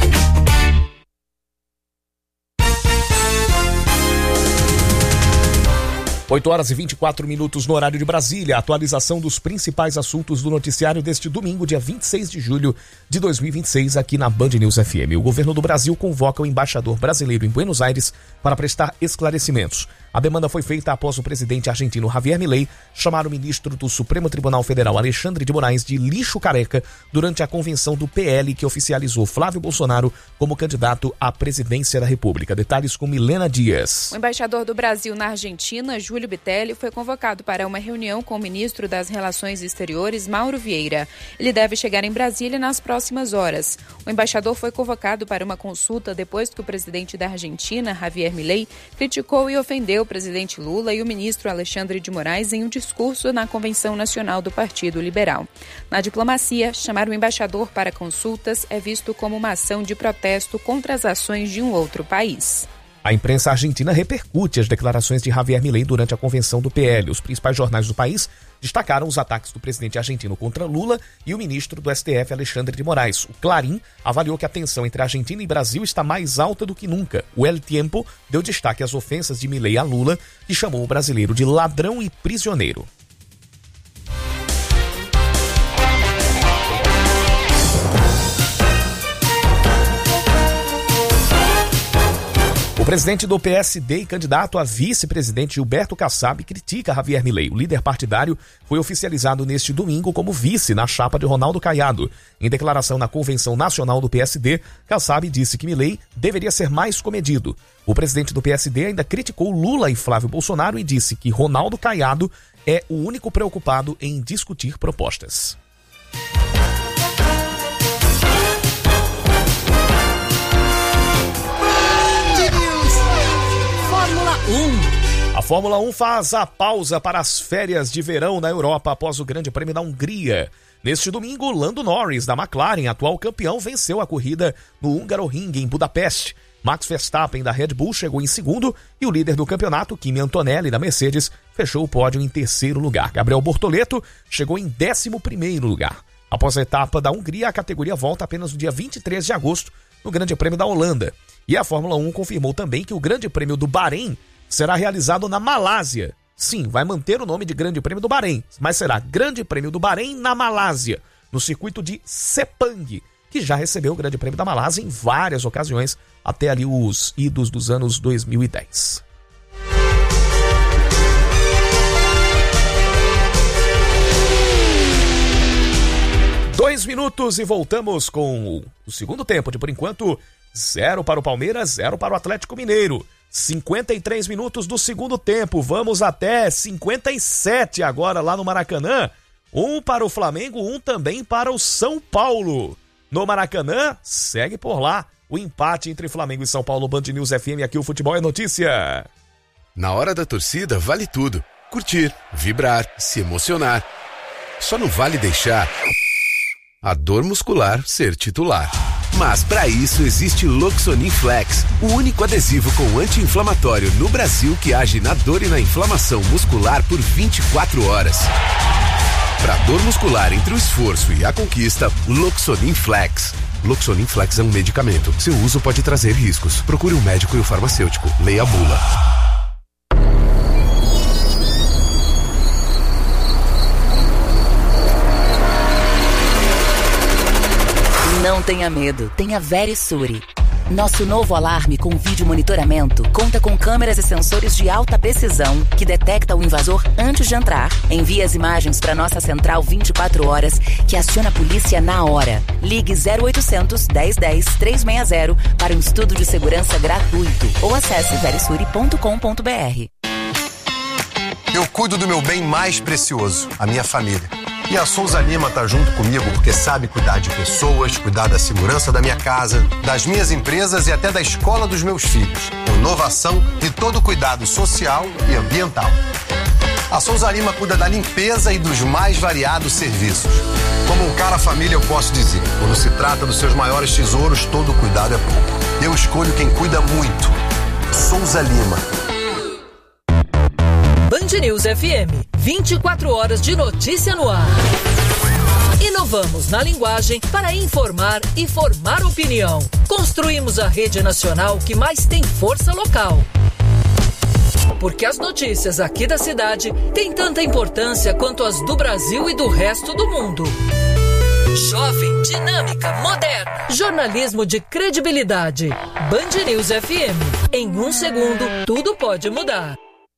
oito horas e vinte e quatro minutos no horário de Brasília. Atualização dos principais assuntos do noticiário deste domingo, dia vinte e seis de julho de dois mil e vinte e seis, aqui na Band News F M. O governo do Brasil convoca o embaixador brasileiro em Buenos Aires para prestar esclarecimentos. A demanda foi feita após o presidente argentino Javier Milei chamar o ministro do Supremo Tribunal Federal, Alexandre de Moraes, de lixo careca durante a convenção do P L que oficializou Flávio Bolsonaro como candidato à presidência da República. Detalhes com Milena Dias. O embaixador do Brasil na Argentina, Júlio Bitelli, foi convocado para uma reunião com o ministro das Relações Exteriores, Mauro Vieira. Ele deve chegar em Brasília nas próximas horas. O embaixador foi convocado para uma consulta depois que o presidente da Argentina, Javier Milei, criticou e ofendeu o presidente Lula e o ministro Alexandre de Moraes em um discurso na Convenção Nacional do Partido Liberal. Na diplomacia, chamar o embaixador para consultas é visto como uma ação de protesto contra as ações de um outro país. A imprensa argentina repercute as declarações de Javier Milei durante a convenção do P L. Os principais jornais do país destacaram os ataques do presidente argentino contra Lula e o ministro do S T F, Alexandre de Moraes. O Clarín avaliou que a tensão entre Argentina e Brasil está mais alta do que nunca. O El Tiempo deu destaque às ofensas de Milei a Lula e chamou o brasileiro de ladrão e prisioneiro. O presidente do P S D e candidato a vice-presidente Gilberto Kassab critica Javier Milei. O líder partidário foi oficializado neste domingo como vice na chapa de Ronaldo Caiado. Em declaração na Convenção Nacional do P S D, Kassab disse que Milei deveria ser mais comedido. O presidente do P S D ainda criticou Lula e Flávio Bolsonaro e disse que Ronaldo Caiado é o único preocupado em discutir propostas. A Fórmula um faz a pausa para as férias de verão na Europa após o Grande Prêmio da Hungria. Neste domingo, Lando Norris, da McLaren, atual campeão, venceu a corrida no Hungaroring, em Budapeste. Max Verstappen, da Red Bull, chegou em segundo e o líder do campeonato, Kimi Antonelli, da Mercedes, fechou o pódio em terceiro lugar. Gabriel Bortoleto chegou em décimo primeiro lugar. Após a etapa da Hungria, a categoria volta apenas no dia vinte e três de agosto, no Grande Prêmio da Holanda. E a Fórmula um confirmou também que o Grande Prêmio do Bahrein será realizado na Malásia. Sim, vai manter o nome de Grande Prêmio do Bahrein, mas será Grande Prêmio do Bahrein na Malásia, no circuito de Sepang, que já recebeu o Grande Prêmio da Malásia em várias ocasiões, até ali os idos dos anos dois mil e dez. Dois minutos e voltamos com o segundo tempo de, por enquanto, zero para o Palmeiras, zero para o Atlético Mineiro. cinquenta e três minutos do segundo tempo, vamos até cinquenta e sete agora lá no Maracanã. Um para o Flamengo, um também para o São Paulo. No Maracanã, segue por lá o empate entre Flamengo e São Paulo. Band News F M, aqui o Futebol é Notícia. Na hora da torcida, vale tudo. Curtir, vibrar, se emocionar. Só não vale deixar a dor muscular ser titular. Mas para isso existe Loxonin Flex, o único adesivo com anti-inflamatório no Brasil que age na dor e na inflamação muscular por vinte e quatro horas. Para dor muscular entre o esforço e a conquista, Loxonin Flex. Loxonin Flex é um medicamento. Seu uso pode trazer riscos. Procure um médico e o farmacêutico. Leia a bula. Não tenha medo, tenha Verisure. Nosso novo alarme com vídeo monitoramento conta com câmeras e sensores de alta precisão que detecta o invasor antes de entrar. Envia as imagens para nossa central vinte e quatro horas, que aciona a polícia na hora. Ligue zero oitocentos, dez dez, trezentos e sessenta para um estudo de segurança gratuito ou acesse verisure ponto com ponto b r. Eu cuido do meu bem mais precioso, a minha família. E a Souza Lima tá junto comigo porque sabe cuidar de pessoas, cuidar da segurança da minha casa, das minhas empresas e até da escola dos meus filhos. Inovação e todo cuidado social e ambiental. A Souza Lima cuida da limpeza e dos mais variados serviços. Como um cara família eu posso dizer, quando se trata dos seus maiores tesouros, todo cuidado é pouco. Eu escolho quem cuida muito. Souza Lima. Band News F M, vinte e quatro horas de notícia no ar. Inovamos na linguagem para informar e formar opinião. Construímos a rede nacional que mais tem força local. Porque as notícias aqui da cidade têm tanta importância quanto as do Brasil e do resto do mundo. Jovem, dinâmica, moderna. Jornalismo de credibilidade. Band News F M. Em um segundo, tudo pode mudar.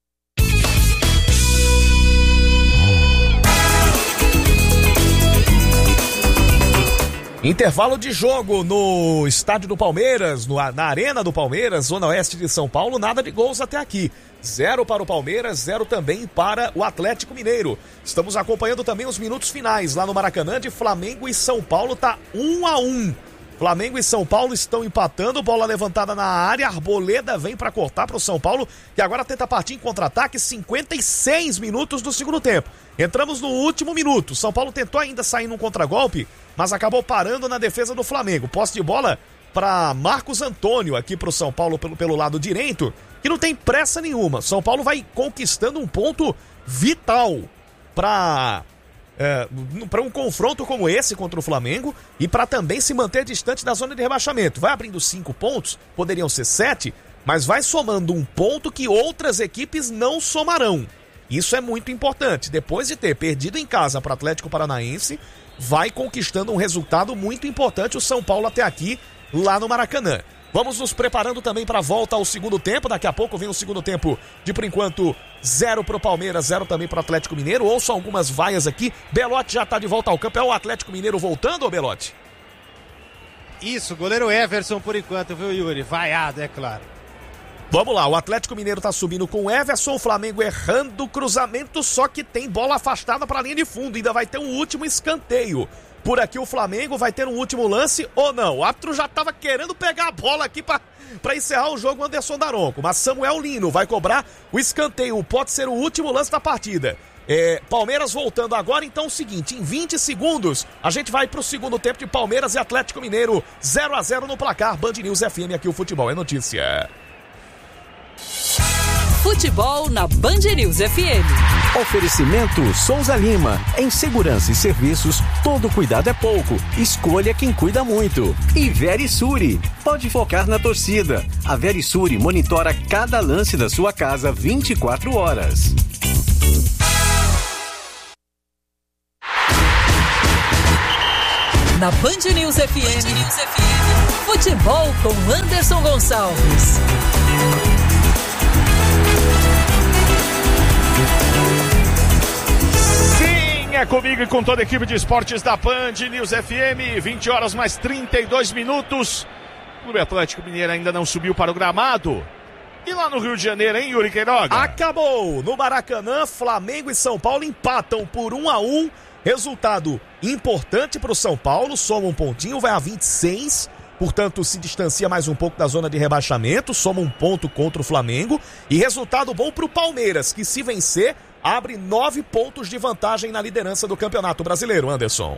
Intervalo de jogo no estádio do Palmeiras, no, na arena do Palmeiras, zona oeste de São Paulo, nada de gols até aqui. Zero para o Palmeiras, zero também para o Atlético Mineiro. Estamos acompanhando também os minutos finais lá no Maracanã de Flamengo e São Paulo, tá um a um. Flamengo e São Paulo estão empatando, bola levantada na área, Arboleda vem para cortar para o São Paulo, que agora tenta partir em contra-ataque, cinquenta e seis minutos do segundo tempo. Entramos no último minuto, São Paulo tentou ainda sair num contragolpe, mas acabou parando na defesa do Flamengo. Posse de bola para Marcos Antônio aqui para o São Paulo pelo, pelo lado direito, que não tem pressa nenhuma. São Paulo vai conquistando um ponto vital para... É, para um confronto como esse contra o Flamengo e para também se manter distante da zona de rebaixamento. Vai abrindo cinco pontos, poderiam ser sete, mas vai somando um ponto que outras equipes não somarão. Isso é muito importante. Depois de ter perdido em casa para o Atlético Paranaense, vai conquistando um resultado muito importante o São Paulo até aqui, lá no Maracanã. Vamos nos preparando também para a volta ao segundo tempo. Daqui a pouco vem o segundo tempo de, por enquanto, zero para o Palmeiras, zero também para o Atlético Mineiro. Ouço algumas vaias aqui. Belotti já está de volta ao campo. É o Atlético Mineiro voltando, ô Belotti? Isso, goleiro Everson por enquanto, viu, Yuri? Vaiado, é claro. Vamos lá, o Atlético Mineiro tá subindo com o Everson, o Flamengo errando o cruzamento, só que tem bola afastada para a linha de fundo. Ainda vai ter um último escanteio. Por aqui o Flamengo vai ter um último lance ou não? O árbitro já estava querendo pegar a bola aqui para encerrar o jogo, Anderson Daronco. Mas Samuel Lino vai cobrar o escanteio. Pode ser o último lance da partida. É, Palmeiras voltando agora, então é o seguinte, em vinte segundos a gente vai pro segundo tempo de Palmeiras e Atlético Mineiro, zero a zero no placar. Band News F M, aqui o futebol é notícia. Futebol na Band News F M. Oferecimento Souza Lima. Em segurança e serviços, todo cuidado é pouco. Escolha quem cuida muito. E Verisure. Pode focar na torcida. A Verisure monitora cada lance da sua casa vinte e quatro horas. Na Band News F M, Band News F M. Futebol com Anderson Gonçalves. Sim, é comigo e com toda a equipe de esportes da Band News F M, vinte horas mais trinta e dois minutos. O Clube Atlético Mineiro ainda não subiu para o gramado. E lá no Rio de Janeiro, hein, Yuri Queiroga? Acabou! No Maracanã, Flamengo e São Paulo empatam por um a um. Resultado importante para o São Paulo, soma um pontinho, vai a vinte e seis, portanto se distancia mais um pouco da zona de rebaixamento, soma um ponto contra o Flamengo, e resultado bom para o Palmeiras, que se vencer, abre nove pontos de vantagem na liderança do Campeonato Brasileiro, Anderson.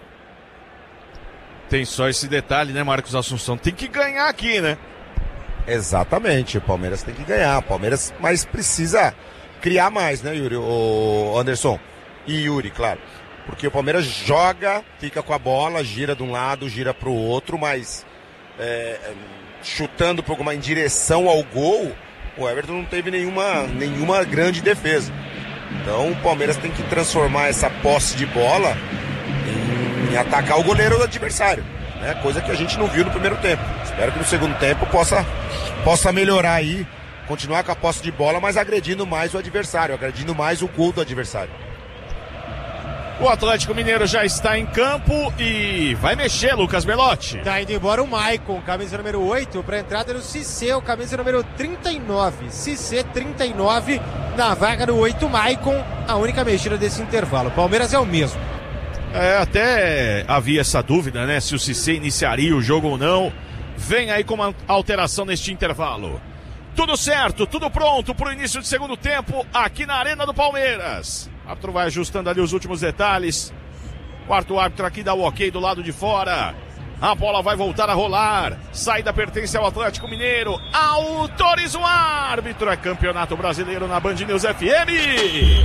Tem só esse detalhe, né, Marcos Assunção? Tem que ganhar aqui, né? Exatamente, o Palmeiras tem que ganhar, o Palmeiras, mas precisa criar mais, né, Yuri, o Anderson e Yuri, claro. Porque o Palmeiras joga, fica com a bola, gira de um lado, gira pro outro, mas é, chutando pro, em direção ao gol, o Everton não teve nenhuma, nenhuma grande defesa. Então o Palmeiras tem que transformar essa posse de bola em, em atacar o goleiro do adversário, né? Coisa que a gente não viu no primeiro tempo. Espero que no segundo tempo possa, possa melhorar aí, continuar com a posse de bola, mas agredindo mais o adversário, agredindo mais o gol do adversário. O Atlético Mineiro já está em campo e vai mexer, Lucas Belotti. Tá indo embora o Maicon, camisa número oito, para a entrada do Cissé, o camisa número trinta e nove. Cissé trinta e nove, na vaga do oito, Maicon, a única mexida desse intervalo. O Palmeiras é o mesmo. É, até havia essa dúvida, né, se o Cissé iniciaria o jogo ou não. Vem aí com uma alteração neste intervalo. Tudo certo, tudo pronto para o início de segundo tempo aqui na Arena do Palmeiras. O árbitro vai ajustando ali os últimos detalhes. Quarto árbitro aqui dá o ok do lado de fora. A bola vai voltar a rolar. Saída pertence ao Atlético Mineiro. Autoriza o árbitro. É Campeonato Brasileiro na Band News F M.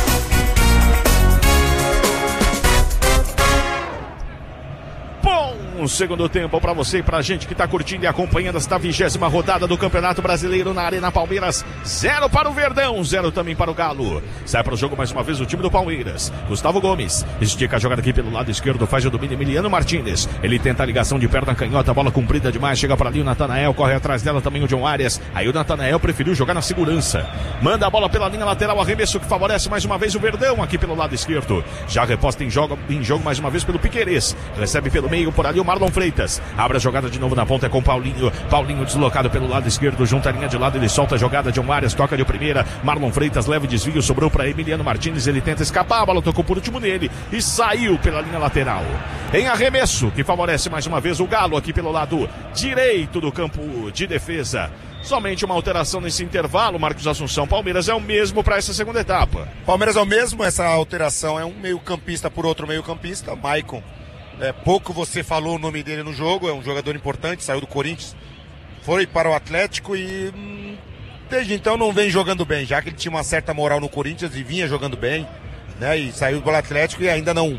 Bom segundo tempo para você e pra gente que tá curtindo e acompanhando esta vigésima rodada do Campeonato Brasileiro na Arena Palmeiras. Zero para o Verdão, zero também para o Galo. Sai para o jogo mais uma vez o time do Palmeiras. Gustavo Gomes estica a jogada aqui pelo lado esquerdo, faz o domínio Emiliano Martínez. Ele tenta a ligação de perna canhota, bola comprida demais, chega para ali o Natanael, corre atrás dela também o John Arias. Aí o Natanael preferiu jogar na segurança. Manda a bola pela linha lateral, arremesso que favorece mais uma vez o Verdão aqui pelo lado esquerdo. Já reposta em jogo, em jogo mais uma vez pelo Piquerez. Recebe pelo meio por ali o Marlon Freitas. Abre a jogada de novo na ponta, é com Paulinho. Paulinho deslocado pelo lado esquerdo, junta a linha de lado, ele solta a jogada de Arias, toca de primeira. Marlon Freitas leva o desvio, sobrou para Emiliano Martínez, ele tenta escapar, a bola tocou por último nele e saiu pela linha lateral. Em arremesso, que favorece mais uma vez o Galo aqui pelo lado direito do campo de defesa. Somente uma alteração nesse intervalo, Marcos Assunção. Palmeiras é o mesmo para essa segunda etapa. Palmeiras é o mesmo, essa alteração é um meio campista por outro meio campista, Maicon. É, pouco você falou o nome dele no jogo, é um jogador importante, saiu do Corinthians, foi para o Atlético e hum, desde então não vem jogando bem, já que ele tinha uma certa moral no Corinthians e vinha jogando bem, né? E saiu do Atlético e ainda não,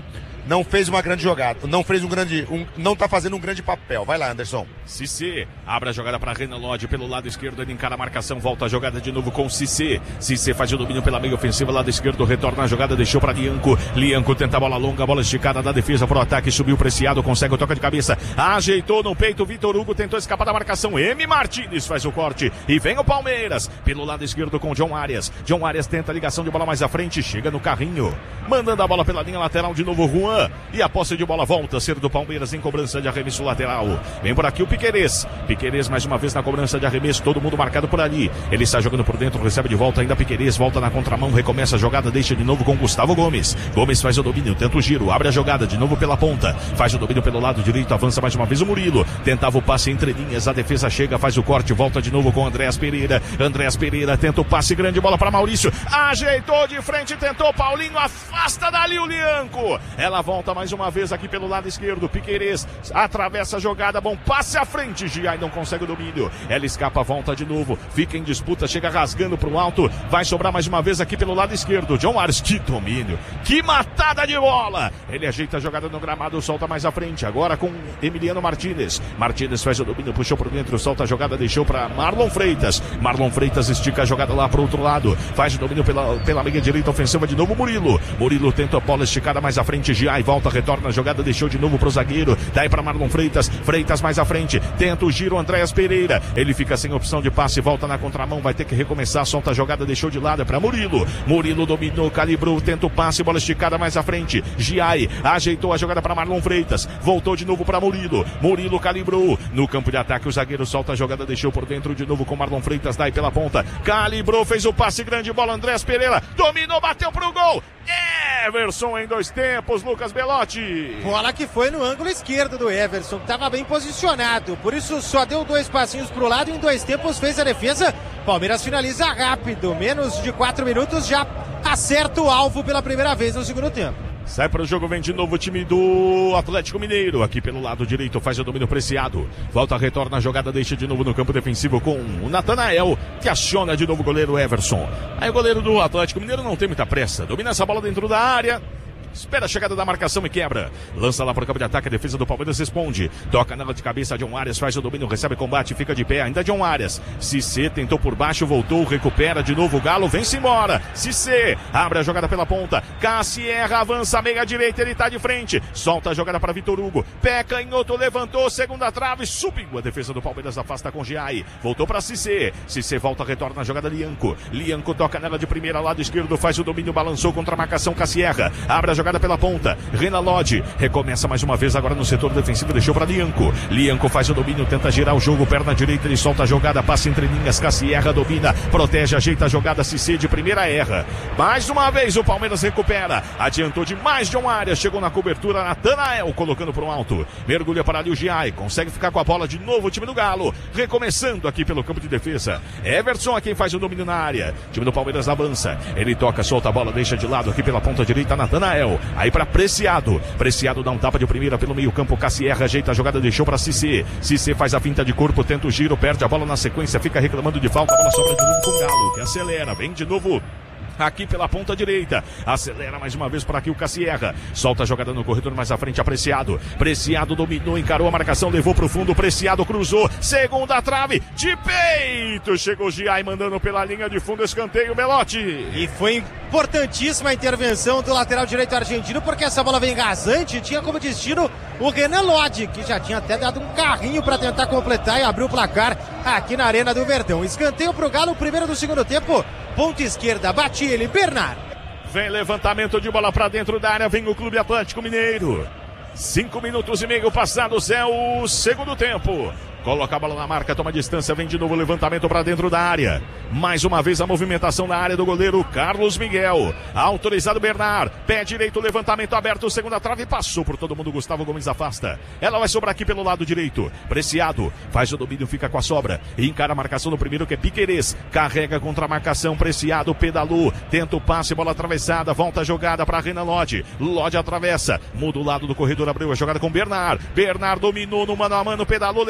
não fez uma grande jogada, não fez um grande, um, não tá fazendo um grande papel. Vai lá, Anderson. Cissé, abre a jogada para Renan Lodge pelo lado esquerdo, ele encara a marcação, volta a jogada de novo com Cissé. Cissé faz o domínio pela meia ofensiva, lado esquerdo, retorna a jogada, deixou para Lianco. Lianco tenta a bola longa, a bola esticada da defesa pro ataque, subiu Preciado, consegue o toque de cabeça, ajeitou no peito, Vitor Hugo tentou escapar da marcação, M. Martins faz o corte e vem o Palmeiras pelo lado esquerdo com John Arias. John Arias tenta a ligação de bola mais à frente, chega no carrinho, mandando a bola pela linha lateral de novo Juan, e a posse de bola volta a ser do Palmeiras em cobrança de arremesso lateral. Vem por aqui o Piquerez, Piquerez mais uma vez na cobrança de arremesso, todo mundo marcado por ali, ele está jogando por dentro, recebe de volta ainda Piquerez, volta na contramão, recomeça a jogada, deixa de novo com Gustavo Gomes. Gomes faz o domínio, tenta o giro, abre a jogada de novo pela ponta, faz o domínio pelo lado direito, avança mais uma vez o Murilo, tentava o passe entre linhas, a defesa chega, faz o corte, volta de novo com Andréas Pereira. Andréas Pereira tenta o passe, grande bola para Maurício, ajeitou de frente, tentou Paulinho, afasta dali o Lianco. Ela volta mais uma vez aqui pelo lado esquerdo, Piquerez atravessa a jogada, bom passe à frente, Giai não consegue o domínio, ela escapa, volta de novo, fica em disputa, chega rasgando pro alto, vai sobrar mais uma vez aqui pelo lado esquerdo, John Arias, que domínio, que matada de bola, ele ajeita a jogada no gramado, solta mais à frente, agora com Emiliano Martínez, Martínez faz o domínio, puxou por dentro, solta a jogada, deixou para Marlon Freitas, Marlon Freitas estica a jogada lá pro outro lado, faz o domínio pela, pela meia direita ofensiva de novo Murilo, Murilo tenta a bola esticada mais à frente, Giai volta, retorna a jogada, deixou de novo pro zagueiro, daí para Marlon Freitas, Freitas mais à frente, tenta o giro, Andréas Pereira, ele fica sem opção de passe, volta na contramão, vai ter que recomeçar, solta a jogada, deixou de lado, é para Murilo, Murilo dominou, calibrou, tenta o passe, bola esticada mais à frente, Giai ajeitou a jogada para Marlon Freitas, voltou de novo para Murilo, Murilo calibrou, no campo de ataque o zagueiro solta a jogada, deixou por dentro de novo com Marlon Freitas, daí pela ponta, calibrou, fez o passe, grande bola, Andréas Pereira, dominou, bateu pro gol, Everson em dois tempos, Lucas Belotti. Bola que foi no ângulo esquerdo do Everson, que estava bem posicionado, por isso só deu dois passinhos pro lado e em dois tempos fez a defesa. Palmeiras finaliza rápido, menos de quatro minutos já acerta o alvo pela primeira vez no segundo tempo. Sai para o jogo, vem de novo o time do Atlético Mineiro, aqui pelo lado direito, faz o domínio Preciado, volta, retorna a jogada, deixa de novo no campo defensivo com o Natanael, que aciona de novo o goleiro Everson. Aí o goleiro do Atlético Mineiro não tem muita pressa, domina essa bola dentro da área, espera a chegada da marcação e quebra. Lança lá para o campo de ataque, a defesa do Palmeiras responde. Toca nela de cabeça, John Arias faz o domínio, recebe combate, fica de pé. Ainda John Arias. Cissé tentou por baixo, voltou, recupera de novo o Galo, vem-se embora. Cissé abre a jogada pela ponta. Cassierra avança, meia direita, ele tá de frente. Solta a jogada para Vitor Hugo. Pé canhoto, levantou, segunda trave, subiu. A defesa do Palmeiras afasta com Giai. Voltou para Cissé. Cissé volta, retorna a jogada Lianco. Lianco toca nela de primeira, lado esquerdo, faz o domínio, balançou contra a marcação Cassierra. Abre a jogada pela ponta, Renan Lodge recomeça mais uma vez agora no setor defensivo, deixou para Lianco, Lianco faz o domínio, tenta girar o jogo, perna direita, ele solta a jogada, passa entre linhas, Cassierra domina, protege, ajeita a jogada, Cissé de primeira erra, mais uma vez o Palmeiras recupera, adiantou demais John Arias, chegou na cobertura, Natanael colocando para o alto, mergulha para ali o Giai, consegue ficar com a bola de novo o time do Galo, recomeçando aqui pelo campo de defesa, Everson é quem faz o domínio na área, o time do Palmeiras avança, ele toca, solta a bola, deixa de lado aqui pela ponta direita, Natanael, aí para Preciado, Preciado dá um tapa de primeira pelo meio campo, Cassierra ajeita a jogada, deixou para Cissé, Cissé faz a finta de corpo, tenta o giro, perde a bola na sequência, fica reclamando de falta, a bola sobra de novo com o Galo, que acelera, vem de novo aqui pela ponta direita, acelera mais uma vez por aqui o Cassierra, solta a jogada no corredor mais à frente, Preciado, Preciado dominou, encarou a marcação, levou pro fundo, Preciado cruzou, segunda trave, de peito, chegou Giai mandando pela linha de fundo, escanteio, Belotti. E foi importantíssima a intervenção do lateral direito argentino, porque essa bola vem rasante, tinha como destino o Renan Lodge, que já tinha até dado um carrinho para tentar completar e abrir o placar aqui na Arena do Verdão. Escanteio pro Galo, primeiro do segundo tempo, ponta esquerda, bate ele, Bernard. Vem levantamento de bola para dentro da área, vem o Clube Atlético Mineiro. Cinco minutos e meio passados, é o segundo tempo. Coloca a bola na marca, toma distância, vem de novo o levantamento para dentro da área. Mais uma vez a movimentação na área do goleiro Carlos Miguel. Autorizado Bernard, pé direito, levantamento aberto, segunda trave, passou por todo mundo, Gustavo Gomes afasta. Ela vai sobrar aqui pelo lado direito. Preciado, faz o domínio, fica com a sobra. Encara a marcação no primeiro que é Piquerez. Carrega contra a marcação, Preciado, pedalou. Tenta o passe, bola atravessada, volta a jogada para Renan Lodge. Lodge atravessa, muda o lado do corredor, abriu a jogada com Bernard. Bernard dominou no mano a mano, pedalou, levou pro fundo.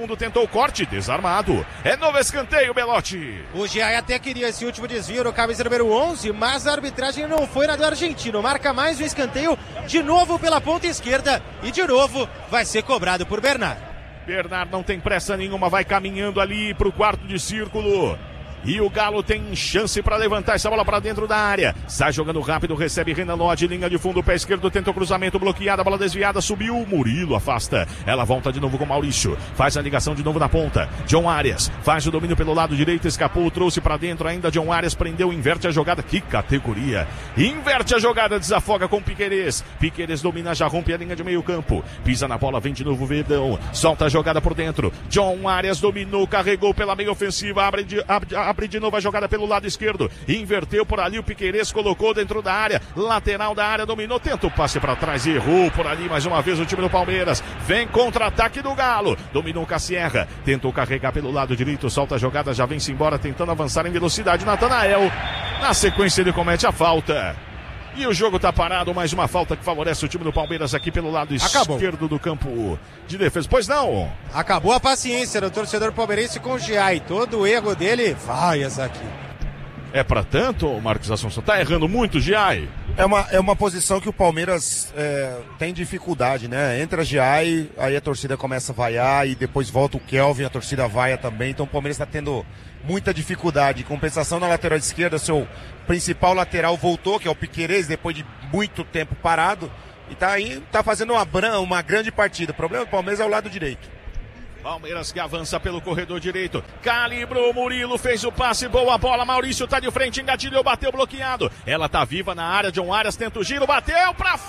fundo, tentou o corte, desarmado. É novo escanteio, Belotti. O G I até queria esse último desvio no camisa número onze, mas a arbitragem não foi na do argentino. Marca mais um escanteio, de novo pela ponta esquerda, e de novo vai ser cobrado por Bernard. Bernard não tem pressa nenhuma, vai caminhando ali pro quarto de círculo. E o Galo tem chance para levantar essa bola para dentro da área. Sai jogando rápido, recebe Renan Lodge, linha de fundo, pé esquerdo, tenta o cruzamento, bloqueada, bola desviada, subiu, Murilo afasta. Ela volta de novo com Maurício, faz a ligação de novo na ponta. John Arias faz o domínio pelo lado direito, escapou, trouxe para dentro ainda. John Arias prendeu, inverte a jogada, que categoria. Inverte a jogada, desafoga com Piquerez. Piquerez domina, já rompe a linha de meio campo. Pisa na bola, vem de novo Verdão, solta a jogada por dentro. John Arias dominou, carregou pela meia ofensiva, abre de, abre, abre de novo a jogada pelo lado esquerdo, inverteu por ali, o Piquerez colocou dentro da área, lateral da área, dominou, tenta o passe para trás e errou por ali mais uma vez o time do Palmeiras. Vem contra-ataque do Galo, dominou o Cassierra, tentou carregar pelo lado direito, solta a jogada, já vem-se embora, tentando avançar em velocidade, Natanael, na sequência ele comete a falta. E o jogo tá parado, mais uma falta que favorece o time do Palmeiras aqui pelo lado Acabou. esquerdo do campo de defesa. Pois não? Acabou a paciência do torcedor palmeirense com o Giai. Todo o erro dele vai essa aqui. É pra tanto, Marcos Assunção? Tá errando muito, Giai? É uma, é uma posição que o Palmeiras é, tem dificuldade, né? Entra Giai, aí a torcida começa a vaiar e depois volta o Kelvin, a torcida vaia também. Então o Palmeiras está tendo muita dificuldade. Compensação na lateral esquerda, seu principal lateral voltou, que é o Piquerez, depois de muito tempo parado. E tá aí, tá fazendo uma, uma grande partida. O problema do Palmeiras é o lado direito. Palmeiras que avança pelo corredor direito. Calibrou, Murilo fez o passe, boa bola. Maurício tá de frente, engatilhou, bateu bloqueado. Ela tá viva na área, John Arias tenta o giro, bateu pra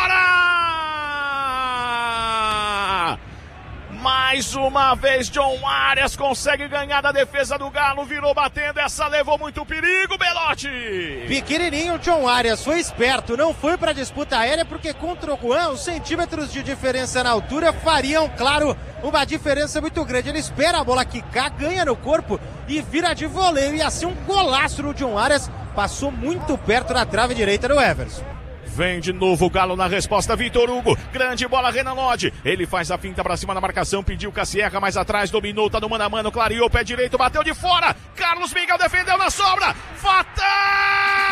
fora! Mais uma vez, John Arias consegue ganhar da defesa do Galo, virou batendo, essa levou muito perigo, Belotti! Pequenininho, John Arias foi esperto, não foi pra disputa aérea, porque contra o Juan, os centímetros de diferença na altura fariam, claro, uma diferença muito grande. Ele espera a bola quicar, ganha no corpo e vira de voleio, e assim um golaço no John Arias, passou muito perto da trave direita do Everson. Vem de novo o Galo na resposta, Vitor Hugo, grande bola, Renan Lodge, ele faz a finta pra cima na marcação, pediu Cassierra mais atrás, dominou, tá no mano a mano, clareou, pé direito, bateu de fora, Carlos Miguel defendeu na sobra, fatal!